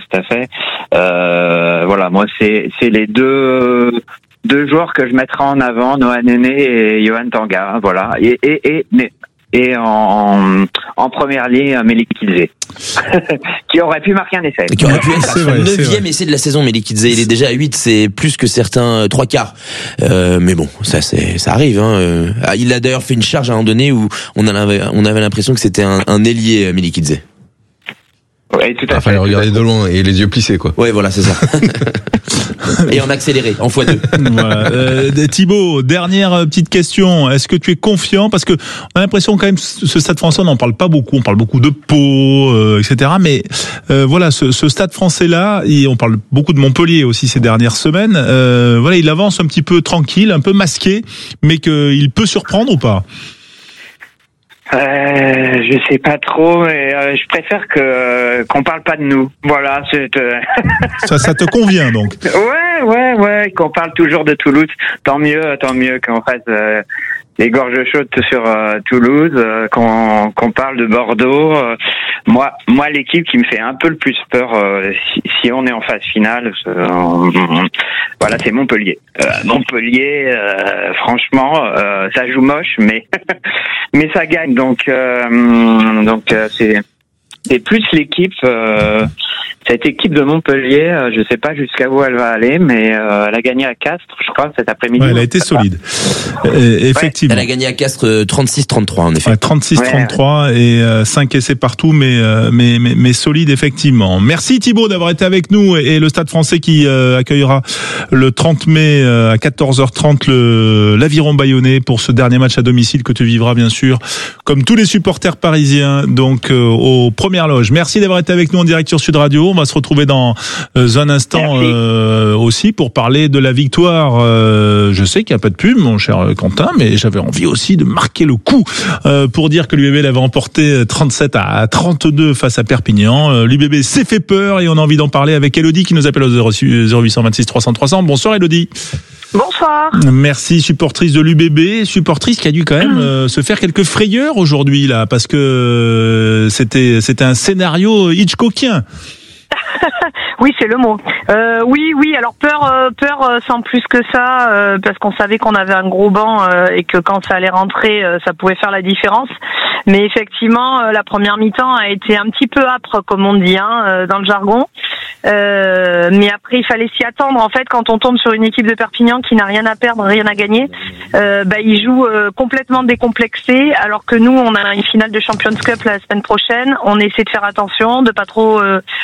Voilà, moi c'est les deux joueurs que je mettrai en avant, Noah Néné et Yohan Tanga. Voilà, et en première ligne, Melikidze, qui aurait pu marquer un essai. Qui aurait pu être son 9e essai de la saison, Melikidze. Il est déjà à 8, c'est plus que certains 3/4. Mais bon, ça arrive. Hein. Il a d'ailleurs fait une charge à un moment donné où on avait l'impression que c'était un ailier, Melikidze. Ouais, tout à fait. Fallait regarder de loin et les yeux plissés, quoi. Ouais, voilà, c'est ça. Et en accéléré, en x2. Voilà. Thibaut, dernière petite question. Est-ce que tu es confiant? Parce que on a l'impression quand même, ce Stade Français, on n'en parle pas beaucoup. On parle beaucoup de Pau, etc. Mais voilà, ce Stade Français-là, on parle beaucoup de Montpellier aussi ces dernières semaines. Voilà, il avance un petit peu tranquille, un peu masqué, mais qu'il peut surprendre ou pas? Je sais pas trop, mais je préfère qu'on parle pas de nous. Voilà, ça te convient donc. Ouais, qu'on parle toujours de Toulouse. Tant mieux qu'on fasse les gorges chaudes sur Toulouse, qu'on parle de Bordeaux. Moi, l'équipe qui me fait un peu le plus peur, si on est en phase finale, voilà, c'est Montpellier. Montpellier, franchement, ça joue moche, mais mais ça gagne. Donc c'est plus l'équipe. Cette équipe de Montpellier, je sais pas jusqu'à où elle va aller, mais elle a gagné à Castres, je crois, cet après-midi. Ouais, elle a été solide. Effectivement. Elle a gagné à Castres 36-33 en effet. Ouais, 36-33 et 5 essais partout, mais solide effectivement. Merci Thibaut d'avoir été avec nous, et le Stade Français qui accueillera le 30 mai à 14h30 l'Aviron Bayonnais pour ce dernier match à domicile que tu vivras bien sûr comme tous les supporters parisiens, donc aux premières loges. Merci d'avoir été avec nous en direct sur Sud Radio. On va se retrouver dans un instant aussi pour parler de la victoire. Je sais qu'il n'y a pas de pub, mon cher Quentin, mais j'avais envie aussi de marquer le coup pour dire que l'UBB l'avait emporté 37-32 face à Perpignan. L'UBB s'est fait peur et on a envie d'en parler avec Elodie qui nous appelle au 0826 300 300. Bonsoir Elodie. Bonsoir. Merci, supportrice de l'UBB, supportrice qui a dû quand même se faire quelques frayeurs aujourd'hui là, parce que c'était un scénario Hitchcockien. Oui, c'est le mot. Oui. Alors peur sans plus que ça, parce qu'on savait qu'on avait un gros banc et que quand ça allait rentrer, ça pouvait faire la différence. Mais effectivement, la première mi-temps a été un petit peu âpre, comme on dit, dans le jargon. Mais après, il fallait s'y attendre. En fait, quand on tombe sur une équipe de Perpignan qui n'a rien à perdre, rien à gagner, ils jouent complètement décomplexés, alors que nous, on a une finale de Champions Cup la semaine prochaine. On essaie de faire attention, de pas trop,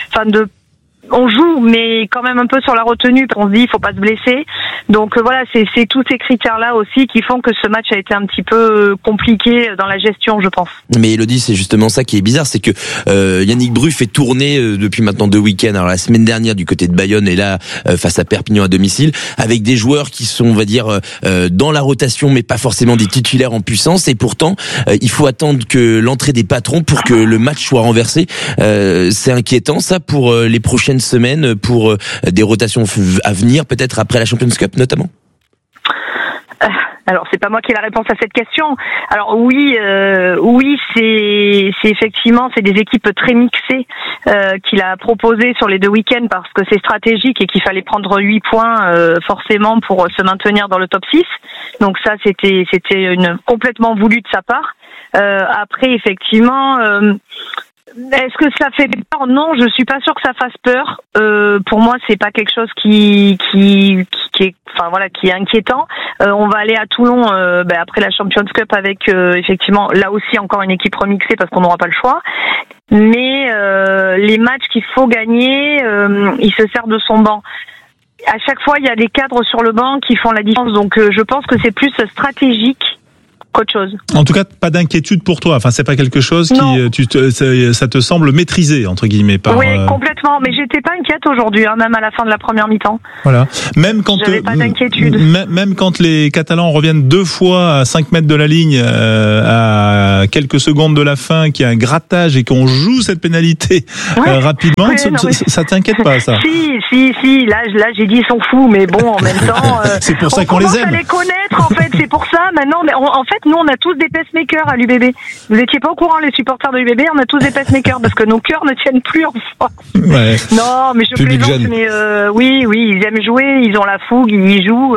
on joue, mais quand même un peu sur la retenue. On se dit, il faut pas se blesser. Donc voilà, c'est tous ces critères-là aussi qui font que ce match a été un petit peu compliqué dans la gestion, je pense. Mais Elodie, c'est justement ça qui est bizarre, c'est que Yannick Bru fait tourner depuis maintenant 2 week-ends. Alors la semaine dernière du côté de Bayonne et là face à Perpignan à domicile, avec des joueurs qui sont, on va dire, dans la rotation, mais pas forcément des titulaires en puissance. Et pourtant, il faut attendre que l'entrée des patrons pour que le match soit renversé. C'est inquiétant ça pour les prochaines semaines, pour des rotations à venir, peut-être après la Champions Cup notamment. Alors c'est pas moi qui ai la réponse à cette question. Alors oui, c'est effectivement c'est des équipes très mixées qu'il a proposé sur les 2 week-ends parce que c'est stratégique et qu'il fallait prendre 8 points forcément pour se maintenir dans le top 6. Donc ça c'était complètement voulu de sa part. Après effectivement. Est-ce que ça fait peur ? Non, je suis pas sûre que ça fasse peur. Pour moi, c'est pas quelque chose qui est inquiétant. On va aller à Toulon après la Champions Cup avec effectivement là aussi encore une équipe remixée parce qu'on n'aura pas le choix. Mais les matchs qu'il faut gagner, il se sert de son banc. À chaque fois, il y a des cadres sur le banc qui font la différence. Donc, je pense que c'est plus stratégique qu'autre chose. En tout cas, pas d'inquiétude pour toi. Enfin, c'est pas quelque chose ça te semble maîtrisé entre guillemets par. Oui, complètement. Mais j'étais pas inquiète aujourd'hui, même à la fin de la première mi-temps. Voilà. Même quand j'avais pas d'inquiétude. Même quand les Catalans reviennent 2 fois à 5 mètres de la ligne, à quelques secondes de la fin, qu'il y a un grattage et qu'on joue cette pénalité rapidement, ça t'inquiète pas, ça? Si. Là, j'ai dit ils sont fous, mais bon, en même temps. C'est pour ça qu'on les aime. On commence à les connaître, en fait. C'est pour ça. Maintenant, en fait, nous, on a tous des pacemakers à l'UBB. Vous étiez pas au courant, les supporters de l'UBB, on a tous des pacemakers parce que nos cœurs ne tiennent plus en France. Ouais. Non, mais je plaisante, mais oui, ils aiment jouer, ils ont la fougue, ils jouent.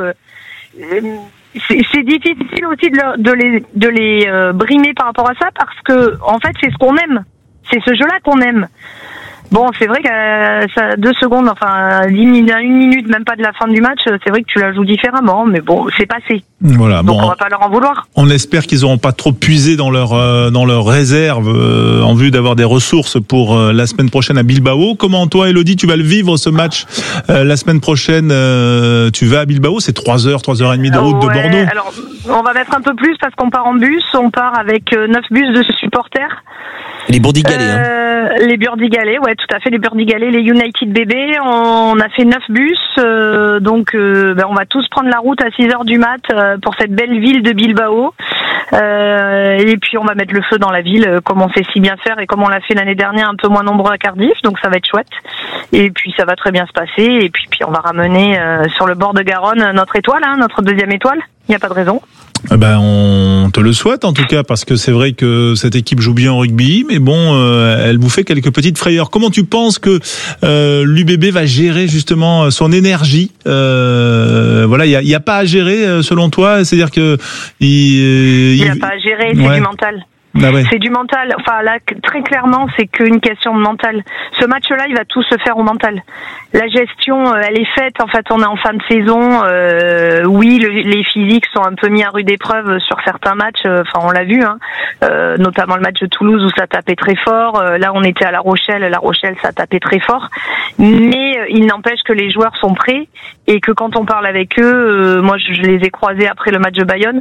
C'est difficile aussi de les brimer par rapport à ça parce que, en fait, c'est ce qu'on aime. C'est ce jeu-là qu'on aime. Bon, c'est vrai qu'à 2 secondes, enfin, 1 minute, même pas de la fin du match, c'est vrai que tu la joues différemment, mais bon, c'est passé. Voilà. Donc on va pas leur en vouloir. On espère qu'ils n'auront pas trop puisé dans leur réserve en vue d'avoir des ressources pour la semaine prochaine à Bilbao. Comment toi, Elodie, tu vas le vivre ce match la semaine prochaine? Tu vas à Bilbao, c'est 3h30 de route de Bordeaux. Alors, on va mettre un peu plus parce qu'on part en bus. On part avec 9 bus de supporters. Les Burdigalais, les Burdigalais, ouais, tout à fait, les Burdigalais, les United BB. On a fait 9 bus, donc on va tous prendre la route à 6h du mat pour cette belle ville de Bilbao. Et puis on va mettre le feu dans la ville, comme on sait si bien faire et comme on l'a fait l'année dernière, un peu moins nombreux à Cardiff, donc ça va être chouette. Et puis ça va très bien se passer. Et puis on va ramener sur le bord de Garonne notre étoile, notre 2e étoile. Il n'y a pas de raison. On te le souhaite en tout cas, parce que c'est vrai que cette équipe joue bien au rugby, mais bon, elle vous fait quelques petites frayeurs. Comment tu penses que l'UBB va gérer justement son énergie? Voilà, il y a pas à gérer selon toi, c'est-à-dire que il y a pas à gérer, c'est du mental. Ah ouais. C'est du mental. Enfin là, très clairement, c'est qu'une question de mental. Ce match-là, il va tout se faire au mental. La gestion, elle est faite. En fait, on est en fin de saison. Oui, les physiques sont un peu mis à rude épreuve sur certains matchs. Enfin, on l'a vu, notamment le match de Toulouse où ça tapait très fort. Là, on était à La Rochelle. La Rochelle, ça tapait très fort. Mais il n'empêche que les joueurs sont prêts et que quand on parle avec eux, moi, je les ai croisés après le match de Bayonne.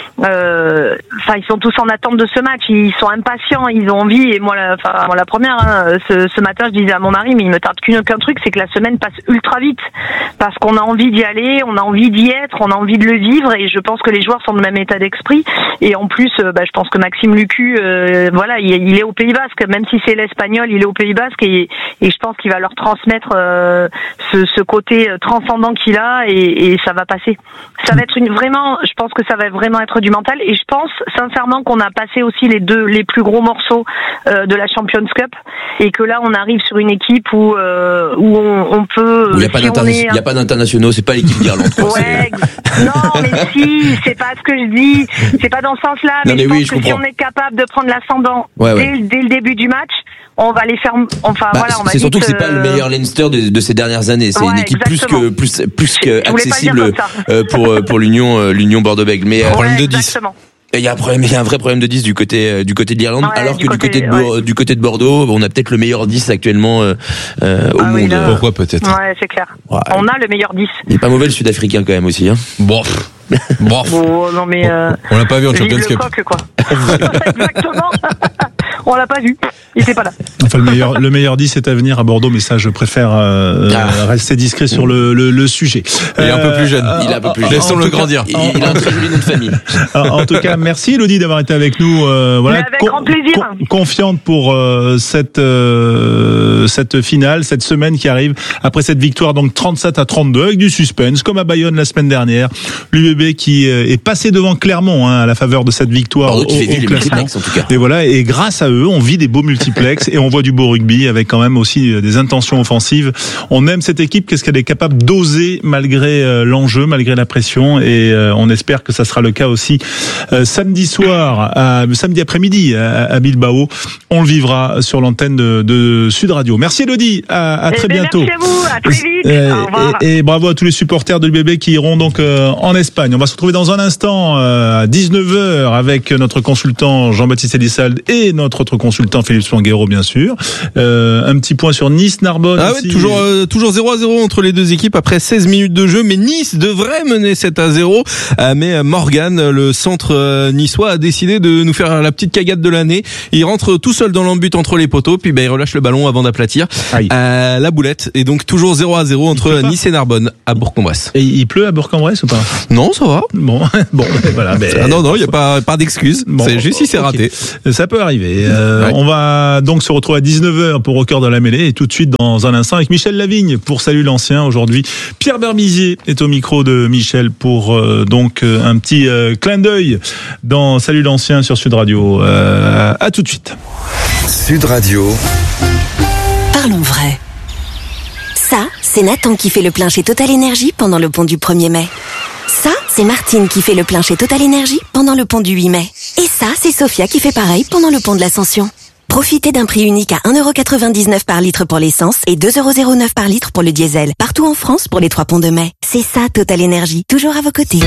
Ils sont tous en attente de ce match. Ils sont impatients, ils ont envie. Et moi, la première, ce matin, je disais à mon mari, mais il me tarde qu'un truc, c'est que la semaine passe ultra vite, parce qu'on a envie d'y aller, on a envie d'y être, on a envie de le vivre, et je pense que les joueurs sont de même état d'esprit. Et en plus, je pense que Maxime Lucu, il est au Pays Basque, même si c'est l'espagnol, il est au Pays Basque, et je pense qu'il va leur transmettre ce côté transcendant qu'il a, et ça va passer. Ça va être je pense que ça va vraiment être du mental, et je pense sincèrement qu'on a passé aussi les plus gros morceaux de la Champions Cup, et que là on arrive sur une équipe où on peut. Il n'y a pas d'internationaux, c'est pas l'équipe d'Irlande. Ouais, non, mais si, c'est pas ce que je dis, c'est pas dans ce sens-là, mais je pense que si on est capable de prendre l'ascendant dès le début du match, on va les faire. Enfin voilà, on va. C'est surtout que c'est pas le meilleur Leinster de ces dernières années. C'est une équipe plus qu'accessible pour l'Union Bordeaux-Bègles. Mais problème de 10. Il y a un vrai problème de 10 du côté de l'Irlande, alors que du côté de Bordeaux, on a peut-être le meilleur 10 actuellement au monde. Pourquoi peut-être? Ouais, c'est clair. Ouais. On a le meilleur 10. Il est pas mauvais le Sud-Africain quand même aussi. Bon. Non mais on l'a pas vu en Champions Cup. Exactement. On l'a pas vu. Il était pas là. Enfin, le meilleur 10 est à venir à Bordeaux, mais ça, je préfère rester discret sur le sujet. Il est un peu plus jeune. Il est un peu plus jeune. Laissons-le grandir. Il a un très joli nom de famille. En tout cas, merci Elodie d'avoir été avec nous. Voilà, avec grand plaisir. Confiante pour cette finale, cette semaine qui arrive après cette victoire donc 37-32 avec du suspense comme à Bayonne la semaine dernière. L'UBB qui est passé devant Clermont à la faveur de cette victoire au classement. En tout cas. Et voilà, et grâce à eux, on vit des beaux multiplex et on voit du beau rugby avec quand même aussi des intentions offensives. On aime cette équipe, qu'est-ce qu'elle est capable d'oser malgré l'enjeu, malgré la pression, et on espère que ça sera le cas aussi samedi après-midi à Bilbao. On le vivra sur l'antenne de Sud Radio. Merci Elodie, à très bientôt. Merci à vous, à très vite. Au revoir. Et bravo à tous les supporters de l'UBB qui iront donc en Espagne. On va se retrouver dans un instant à 19h avec notre consultant Jean-Baptiste Elissalde et notre autre consultant Philippe Swanguero, bien sûr. Un petit point sur Nice-Narbonne. Ah oui, toujours 0-0 entre les deux équipes après 16 minutes de jeu, mais Nice devrait mener 7-0. Mais Morgan, le centre niçois, a décidé de nous faire la petite cagade de l'année. Il rentre tout seul dans l'embut entre les poteaux, puis il relâche le ballon avant d'aplatir la boulette. Et donc toujours 0-0 entre Nice et Narbonne à Bourg-en-Bresse. Et il pleut à Bourg-en-Bresse ou pas? Non, ça va. Bon, voilà. Non, il y a pas d'excuse. Bon, c'est juste si c'est raté. Ça peut arriver. On va donc se retrouver à 19h pour Au cœur de la mêlée et tout de suite dans un instant avec Michel Lavigne pour Salut l'Ancien. Aujourd'hui, Pierre Berbizier est au micro de Michel pour donc un petit clin d'œil dans Salut l'Ancien sur Sud Radio. À tout de suite. Sud Radio. Parlons vrai. Ça, c'est Nathan qui fait le plein chez Total Énergie pendant le pont du 1er mai. Ça, c'est Martine qui fait le plein chez Total Énergie pendant le pont du 8 mai. Et ça, c'est Sophia qui fait pareil pendant le pont de l'Ascension. Profitez d'un prix unique à 1,99€ par litre pour l'essence et 2,09€ par litre pour le diesel. Partout en France pour les 3 ponts de mai. C'est ça, Total Énergie. Toujours à vos côtés.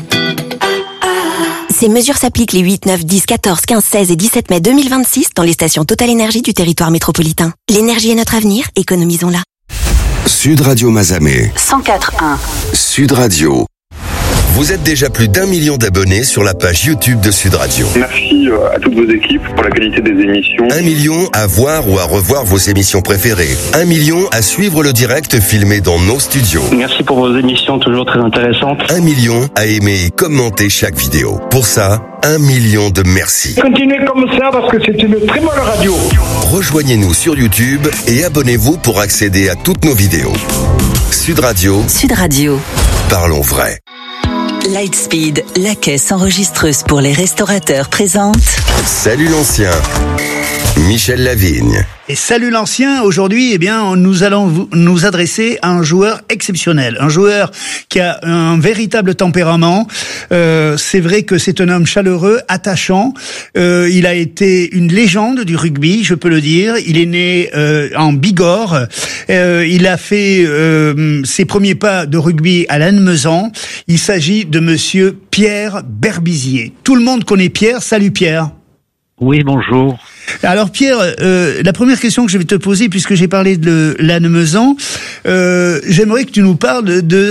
Ces mesures s'appliquent les 8, 9, 10, 14, 15, 16 et 17 mai 2026 dans les stations Total Énergie du territoire métropolitain. L'énergie est notre avenir, économisons-la. Sud Radio Mazamet. 104.1. Sud Radio. Vous êtes déjà plus d'1 million d'abonnés sur la page YouTube de Sud Radio. Merci à toutes vos équipes pour la qualité des émissions. 1 million à voir ou à revoir vos émissions préférées. 1 million à suivre le direct filmé dans nos studios. Merci pour vos émissions toujours très intéressantes. 1 million à aimer et commenter chaque vidéo. Pour ça, 1 million de merci. Continuez comme ça parce que c'est une très bonne radio. Rejoignez-nous sur YouTube et abonnez-vous pour accéder à toutes nos vidéos. Sud Radio. Sud Radio. Parlons vrai. Lightspeed, la caisse enregistreuse pour les restaurateurs présente. Salut l'ancien. Michel Lavigne. Et salut l'ancien, aujourd'hui, nous allons nous adresser à un joueur exceptionnel. Un joueur qui a un véritable tempérament. C'est vrai que c'est un homme chaleureux, attachant. Il a été une légende du rugby, je peux le dire. Il est né en Bigorre. Il a fait ses premiers pas de rugby à Lannemezan. Il s'agit de monsieur Pierre Berbizier. Tout le monde connaît Pierre. Salut Pierre. Oui, bonjour. Alors Pierre, la première question que je vais te poser, puisque j'ai parlé de Lannemezan, j'aimerais que tu nous parles de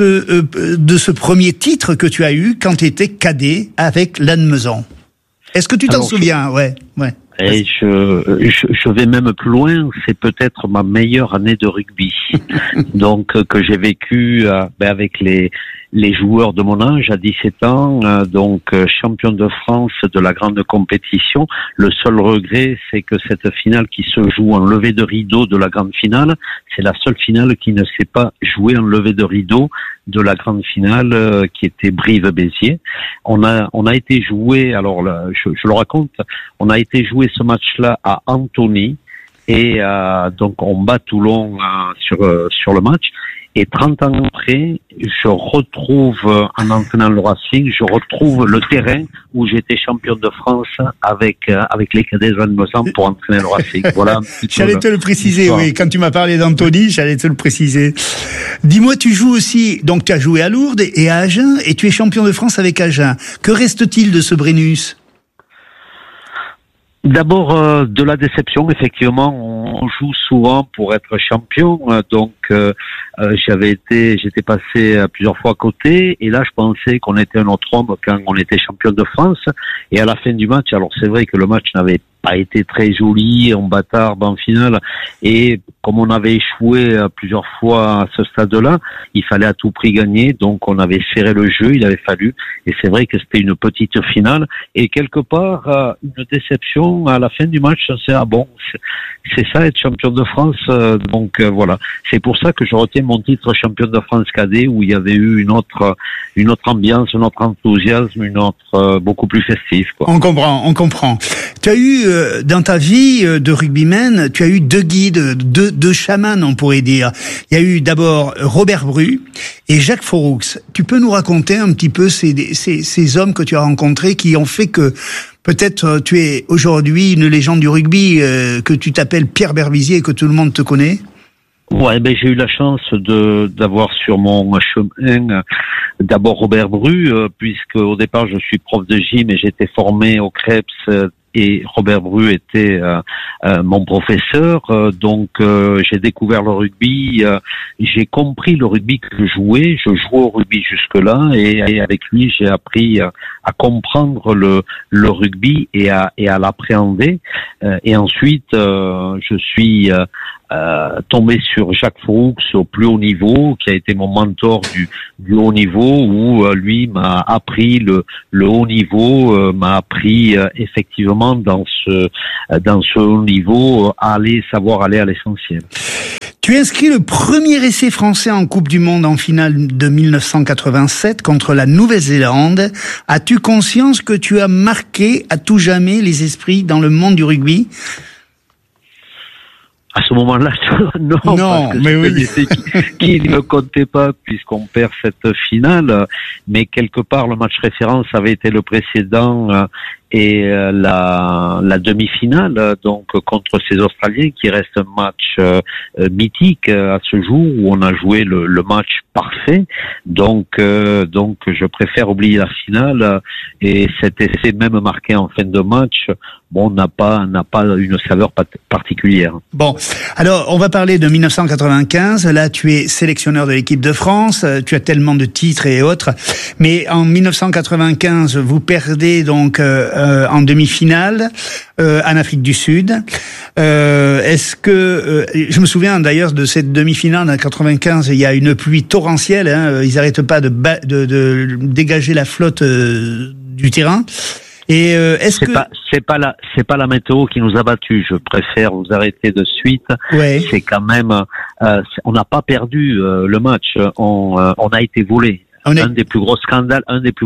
ce premier titre que tu as eu quand tu étais cadet avec Lannemezan. Est-ce que tu t'en souviens? Ouais. Et je vais même plus loin, c'est peut-être ma meilleure année de rugby. Donc que j'ai vécu avec les joueurs de mon âge à 17 ans, champion de France de la grande compétition. Le seul regret, c'est que cette finale qui se joue en levée de rideau de la grande finale, c'est la seule finale qui ne s'est pas jouée en levée de rideau de la grande finale qui était Brive-Béziers. On a été joué, alors là, je le raconte, on a été joué ce match-là à Antony et donc on bat Toulon sur le match. Et 30 ans après, je retrouve, en entraînant le Racing, je retrouve le terrain où j'étais champion de France avec les cadets de Lannemezan pour entraîner le Racing. Voilà. J'allais te le préciser, oui. Quand tu m'as parlé d'Antony, j'allais te le préciser. Dis-moi, tu joues aussi, donc tu as joué à Lourdes et à Agen, et tu es champion de France avec Agen. Que reste-t-il de ce Brennus? D'abord de la déception, effectivement, on joue souvent pour être champion, donc j'étais passé plusieurs fois à côté, et là je pensais qu'on était un autre homme quand on était champion de France. Et à la fin du match, alors c'est vrai que le match n'avait pas été très joli, on bâtarde en finale, et comme on avait échoué plusieurs fois à ce stade-là, il fallait à tout prix gagner, donc on avait serré le jeu, il avait fallu, et c'est vrai que c'était une petite finale, et quelque part une déception à la fin du match. C'est ça être champion de France, donc voilà, c'est pour ça que je retiens mon titre champion de France cadet, où il y avait eu une autre ambiance, un autre enthousiasme, une autre beaucoup plus festive, quoi. On comprend. Tu as eu dans ta vie de rugbyman, tu as eu deux guides, deux chamans, on pourrait dire. Il y a eu d'abord Robert Bru et Jacques Foroux. Tu peux nous raconter un petit peu ces hommes que tu as rencontrés qui ont fait que peut-être tu es aujourd'hui une légende du rugby, que tu t'appelles Pierre Berbizier et que tout le monde te connaît? Ouais, j'ai eu la chance d'avoir sur mon chemin d'abord Robert Bru, puisque au départ je suis prof de gym et j'étais formé au Krebs, et Robert Bru était mon professeur, donc j'ai découvert le rugby, j'ai compris le rugby que je jouais au rugby jusque-là, et avec lui j'ai appris à comprendre le rugby et à l'appréhender, et ensuite je suis tombé sur Jacques Foroux au plus haut niveau, qui a été mon mentor du haut niveau, où lui m'a appris le haut niveau, m'a appris effectivement dans ce haut niveau savoir aller à l'essentiel. Tu inscris le premier essai français en Coupe du Monde en finale de 1987 contre la Nouvelle-Zélande. As-tu conscience que tu as marqué à tout jamais les esprits dans le monde du rugby? À ce moment-là, non, parce que mais oui. Qui ne comptait pas puisqu'on perd cette finale, mais quelque part le match référence avait été le précédent et la demi-finale, donc contre ces Australiens, qui reste un match mythique à ce jour, où on a joué le match parfait. Donc je préfère oublier la finale, et cet essai même marqué en fin de match, n'a pas une saveur particulière. Bon, alors on va parler de 1995. Là, tu es sélectionneur de l'équipe de France. Tu as tellement de titres et autres. Mais en 1995, vous perdez donc en demi-finale en Afrique du Sud. Est-ce que je me souviens d'ailleurs de cette demi-finale en 95. Il y a une pluie torrentielle. Ils n'arrêtent pas de dégager la flotte du terrain. Et est-ce que c'est pas la météo qui nous a battus. Je préfère vous arrêter de suite. Ouais. C'est quand même on n'a pas perdu le match. On a été volé. Un des plus gros scandales,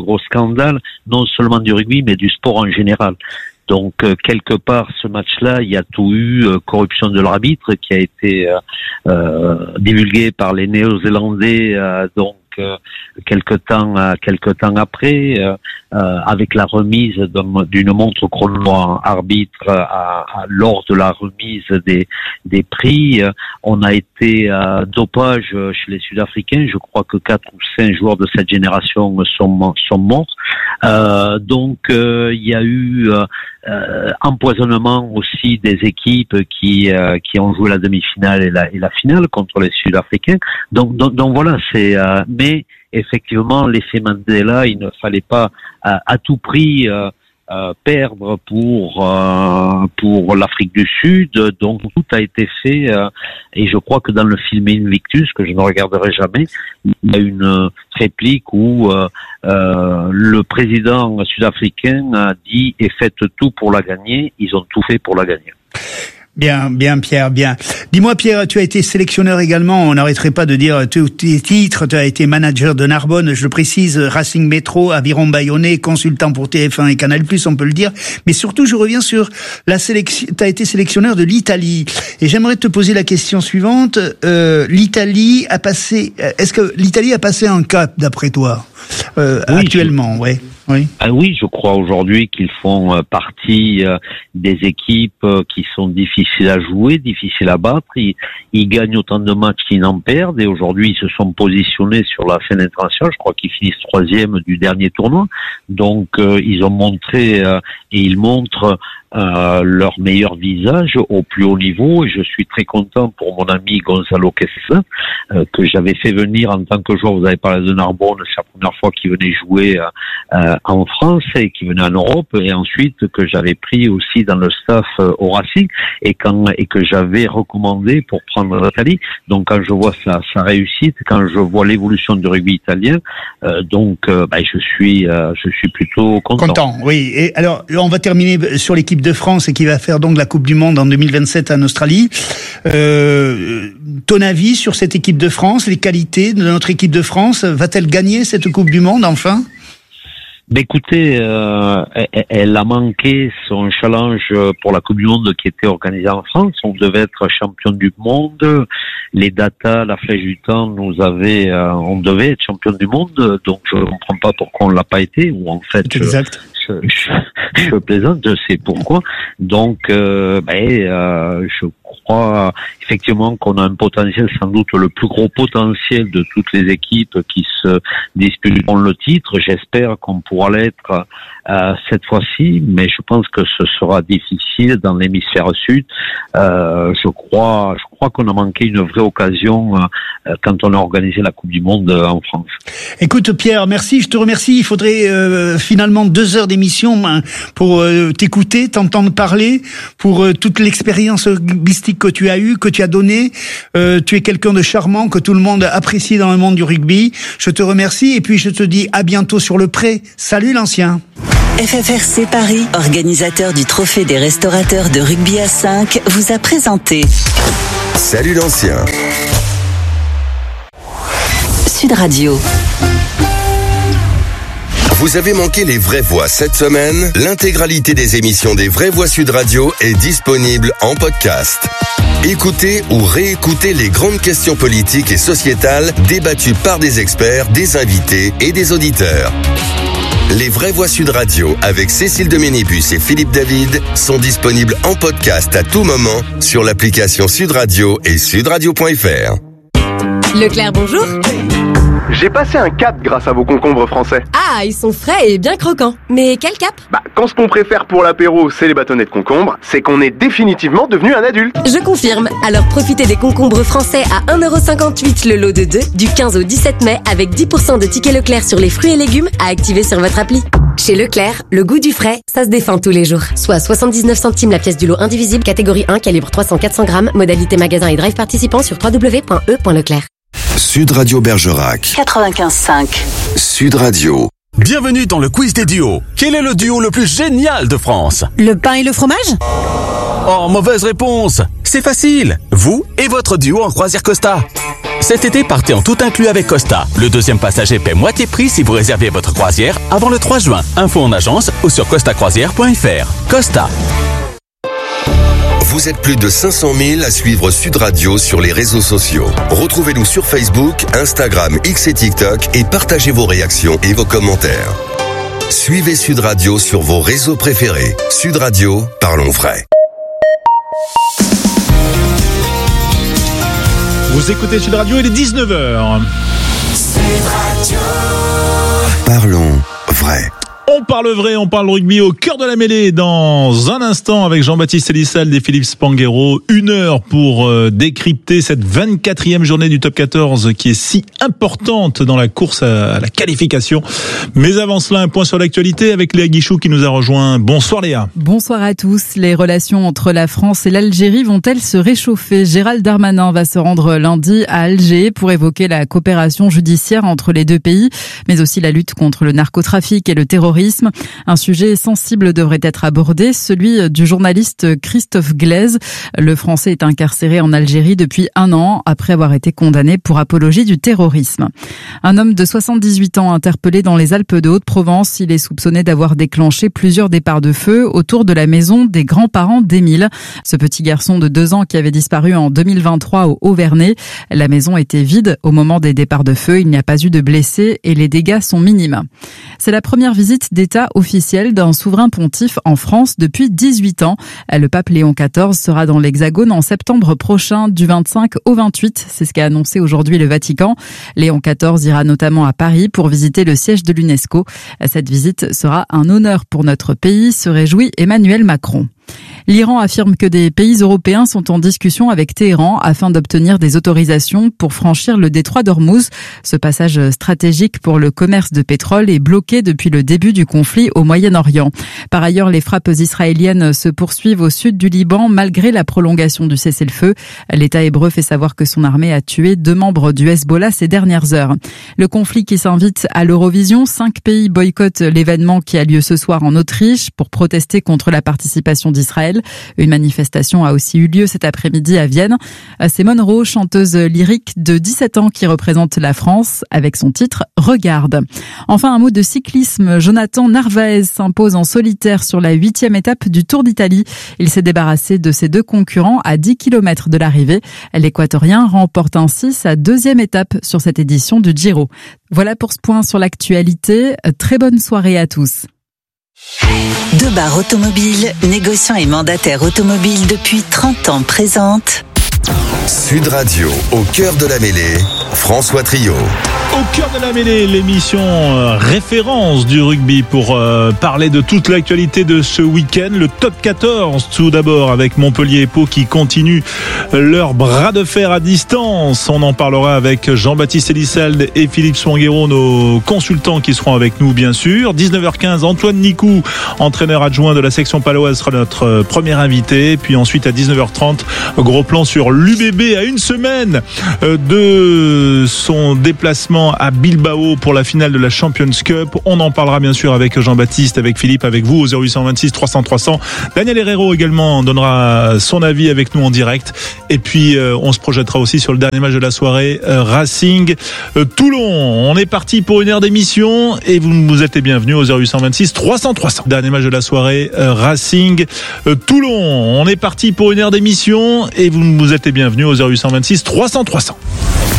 non seulement du rugby mais du sport en général. Donc quelque part ce match-là, il y a tout eu, corruption de l'arbitre qui a été divulguée par les Néo-Zélandais, quelque temps après, avec la remise d'une montre chrono arbitre lors de la remise des prix, on a été dopage chez les Sud-Africains. Je crois que 4 ou 5 joueurs de cette génération sont morts. Donc il y a eu empoisonnement aussi des équipes qui ont joué la demi-finale et la finale contre les Sud-Africains. Donc voilà, c'est mais effectivement l'effet Mandela, il ne fallait pas à tout prix perdre pour l'Afrique du Sud. Donc tout a été fait, et je crois que dans le film Invictus, que je ne regarderai jamais, il y a une réplique où le président sud-africain a dit « et faites tout pour la gagner ». Ils ont tout fait pour la gagner. Bien, Pierre, bien. Dis-moi, Pierre, tu as été sélectionneur également. On n'arrêterait pas de dire tous tes titres. Tu as été manager de Narbonne, je le précise, Racing Métro, Aviron Bayonnais, consultant pour TF1 et Canal+, on peut le dire. Mais surtout, je reviens sur la sélection. Tu as été sélectionneur de l'Italie. Et j'aimerais te poser la question suivante. L'Italie a passé, est-ce que l'Italie a passé un cap, d'après toi? Oui, actuellement, ouais. Oui. Oui, je crois aujourd'hui qu'ils font partie des équipes qui sont difficiles à jouer, difficiles à battre. Ils gagnent autant de matchs qu'ils n'en perdent, et aujourd'hui ils se sont positionnés sur la scène internationale. Je crois qu'ils finissent 3e du dernier tournoi. Donc ils ont montré et ils montrent leur meilleur visage au plus haut niveau. Et je suis très content pour mon ami Gonzalo Quesada, que j'avais fait venir en tant que joueur. Vous avez parlé de Narbonne, c'est la première fois qu'il venait jouer en France et qu'il venait en Europe, et ensuite que j'avais pris aussi dans le staff au Racing et que j'avais recommandé pour prendre l'Italie. Donc quand je vois sa réussite, quand je vois l'évolution du rugby italien, je suis plutôt content. Oui. Et alors on va terminer sur l'équipe de France et qui va faire donc la Coupe du Monde en 2027 en Australie. Ton avis sur cette équipe de France, les qualités de notre équipe de France, va-t-elle gagner cette Coupe du Monde enfin? Écoutez, elle a manqué son challenge pour la Coupe du Monde qui était organisée en France. On devait être champion du monde. Les datas, la flèche du temps on devait être champion du monde. Donc je ne comprends pas pourquoi on l'a pas été. Ou en fait, je plaisante, je sais pourquoi. Donc, je crois effectivement qu'on a un potentiel, sans doute le plus gros potentiel de toutes les équipes qui se disputeront le titre. J'espère qu'on pourra l'être cette fois-ci, mais je pense que ce sera difficile dans l'hémisphère sud. Je crois qu'on a manqué une vraie occasion quand on a organisé la Coupe du Monde en France. Écoute Pierre, merci, je te remercie. Il faudrait finalement 2 heures d'émission pour t'écouter, t'entendre parler, pour toute l'expérience rugbyistique que tu as eue, que tu as donnée. Tu es quelqu'un de charmant que tout le monde apprécie dans le monde du rugby. Je te remercie et puis je te dis à bientôt sur le pré. Salut l'ancien. FFRC Paris, organisateur du Trophée des restaurateurs de rugby à 5, vous a présenté Salut l'ancien. Sud Radio. Vous avez manqué les Vraies Voix cette semaine? L'intégralité des émissions des Vraies Voix Sud Radio est disponible en podcast. Écoutez ou réécoutez les grandes questions politiques et sociétales débattues par des experts, des invités et des auditeurs. Les Vraies Voix Sud Radio avec Cécile Doménibus et Philippe David sont disponibles en podcast à tout moment sur l'application Sud Radio et sudradio.fr. Leclerc, bonjour. J'ai passé un cap grâce à vos concombres français. Ah, ils sont frais et bien croquants. Mais quel cap? Quand ce qu'on préfère pour l'apéro, c'est les bâtonnets de concombre, c'est qu'on est définitivement devenu un adulte. Je confirme. Alors profitez des concombres français à 1,58€ le lot de 2 du 15 au 17 mai avec 10% de tickets Leclerc sur les fruits et légumes à activer sur votre appli. Chez Leclerc, le goût du frais, ça se défend tous les jours. Soit 79 centimes la pièce du lot indivisible, catégorie 1, calibre 300-400 grammes, modalité magasin et drive participant sur www.e.leclerc. Sud Radio Bergerac 95.5. Sud Radio. Bienvenue dans le quiz des duos. Quel est le duo le plus génial de France? Le pain et le fromage? Oh, mauvaise réponse. C'est facile. Vous et votre duo en croisière Costa. Cet été, partez en tout inclus avec Costa. Le deuxième passager paie moitié prix si vous réservez votre croisière avant le 3 juin. Info en agence ou sur costacroisière.fr. Costa. Vous êtes plus de 500 000 à suivre Sud Radio sur les réseaux sociaux. Retrouvez-nous sur Facebook, Instagram, X et TikTok et partagez vos réactions et vos commentaires. Suivez Sud Radio sur vos réseaux préférés. Sud Radio, parlons vrai. Vous écoutez Sud Radio, il est 19h. Sud Radio. Parlons vrai. On parle vrai, on parle rugby au cœur de la mêlée dans un instant avec Jean-Baptiste Elissalde et Philippe Spanghero. 1 heure pour décrypter cette 24e journée du top 14 qui est si importante dans la course à la qualification. Mais avant cela, un point sur l'actualité avec Léa Guichou qui nous a rejoint. Bonsoir Léa. Bonsoir à tous. Les relations entre la France et l'Algérie vont-elles se réchauffer? Gérald Darmanin va se rendre lundi à Alger pour évoquer la coopération judiciaire entre les deux pays, mais aussi la lutte contre le narcotrafic et le terrorisme. Un sujet sensible devrait être abordé, celui du journaliste Christophe Glaise. Le Français est incarcéré en Algérie depuis 1 an après avoir été condamné pour apologie du terrorisme. Un homme de 78 ans interpellé dans les Alpes de Haute-Provence. Il est soupçonné d'avoir déclenché plusieurs départs de feu autour de la maison des grands-parents d'Émile. Ce petit garçon de 2 ans qui avait disparu en 2023 au Haut-Vernay. La maison était vide au moment des départs de feu. Il n'y a pas eu de blessés et les dégâts sont minimes. C'est la première visite d'État officiel d'un souverain pontife en France depuis 18 ans. Le pape Léon XIV sera dans l'Hexagone en septembre prochain du 25 au 28. C'est ce qu'a annoncé aujourd'hui le Vatican. Léon XIV ira notamment à Paris pour visiter le siège de l'UNESCO. Cette visite sera un honneur pour notre pays, se réjouit Emmanuel Macron. L'Iran affirme que des pays européens sont en discussion avec Téhéran afin d'obtenir des autorisations pour franchir le détroit d'Ormuz. Ce passage stratégique pour le commerce de pétrole est bloqué depuis le début du conflit au Moyen-Orient. Par ailleurs, les frappes israéliennes se poursuivent au sud du Liban malgré la prolongation du cessez-le-feu. L'État hébreu fait savoir que son armée a tué 2 membres du Hezbollah ces dernières heures. Le conflit qui s'invite à l'Eurovision, 5 pays boycottent l'événement qui a lieu ce soir en Autriche pour protester contre la participation d'Israël. Une manifestation a aussi eu lieu cet après-midi à Vienne. C'est Monroe, chanteuse lyrique de 17 ans qui représente la France avec son titre « Regarde ». Enfin, un mot de cyclisme. Jonathan Narvaez s'impose en solitaire sur la 8e étape du Tour d'Italie. Il s'est débarrassé de ses 2 concurrents à 10 km de l'arrivée. L'Équatorien remporte ainsi sa 2e étape sur cette édition du Giro. Voilà pour ce point sur l'actualité. Très bonne soirée à tous. Debar Automobile, négociant et mandataire automobile depuis 30 ans, présente Sud Radio, au cœur de la mêlée, François Trio. Au cœur de la mêlée, l'émission référence du rugby pour parler de toute l'actualité de ce week-end. Le top 14 tout d'abord avec Montpellier et Pau qui continuent leur bras de fer à distance. On en parlera avec Jean-Baptiste Elissalde et Philippe Swangero, nos consultants qui seront avec nous bien sûr. 19h15, Antoine Nicou, entraîneur adjoint de la section paloise, sera notre premier invité. Puis ensuite à 19h30, gros plan sur l'UBB à une semaine de son déplacement à Bilbao pour la finale de la Champions Cup. On en parlera bien sûr avec Jean-Baptiste, avec Philippe, avec vous au 0826 300 300. Daniel Herrero également donnera son avis avec nous en direct. Et puis on se projettera aussi sur le dernier match de la soirée, Racing Toulon. On est parti pour une heure d'émission et vous êtes les bienvenus au 0826 300 300. Dernier match de la soirée, Racing Toulon. On est parti pour une heure d'émission et vous êtes les bienvenus au 0826 300 300.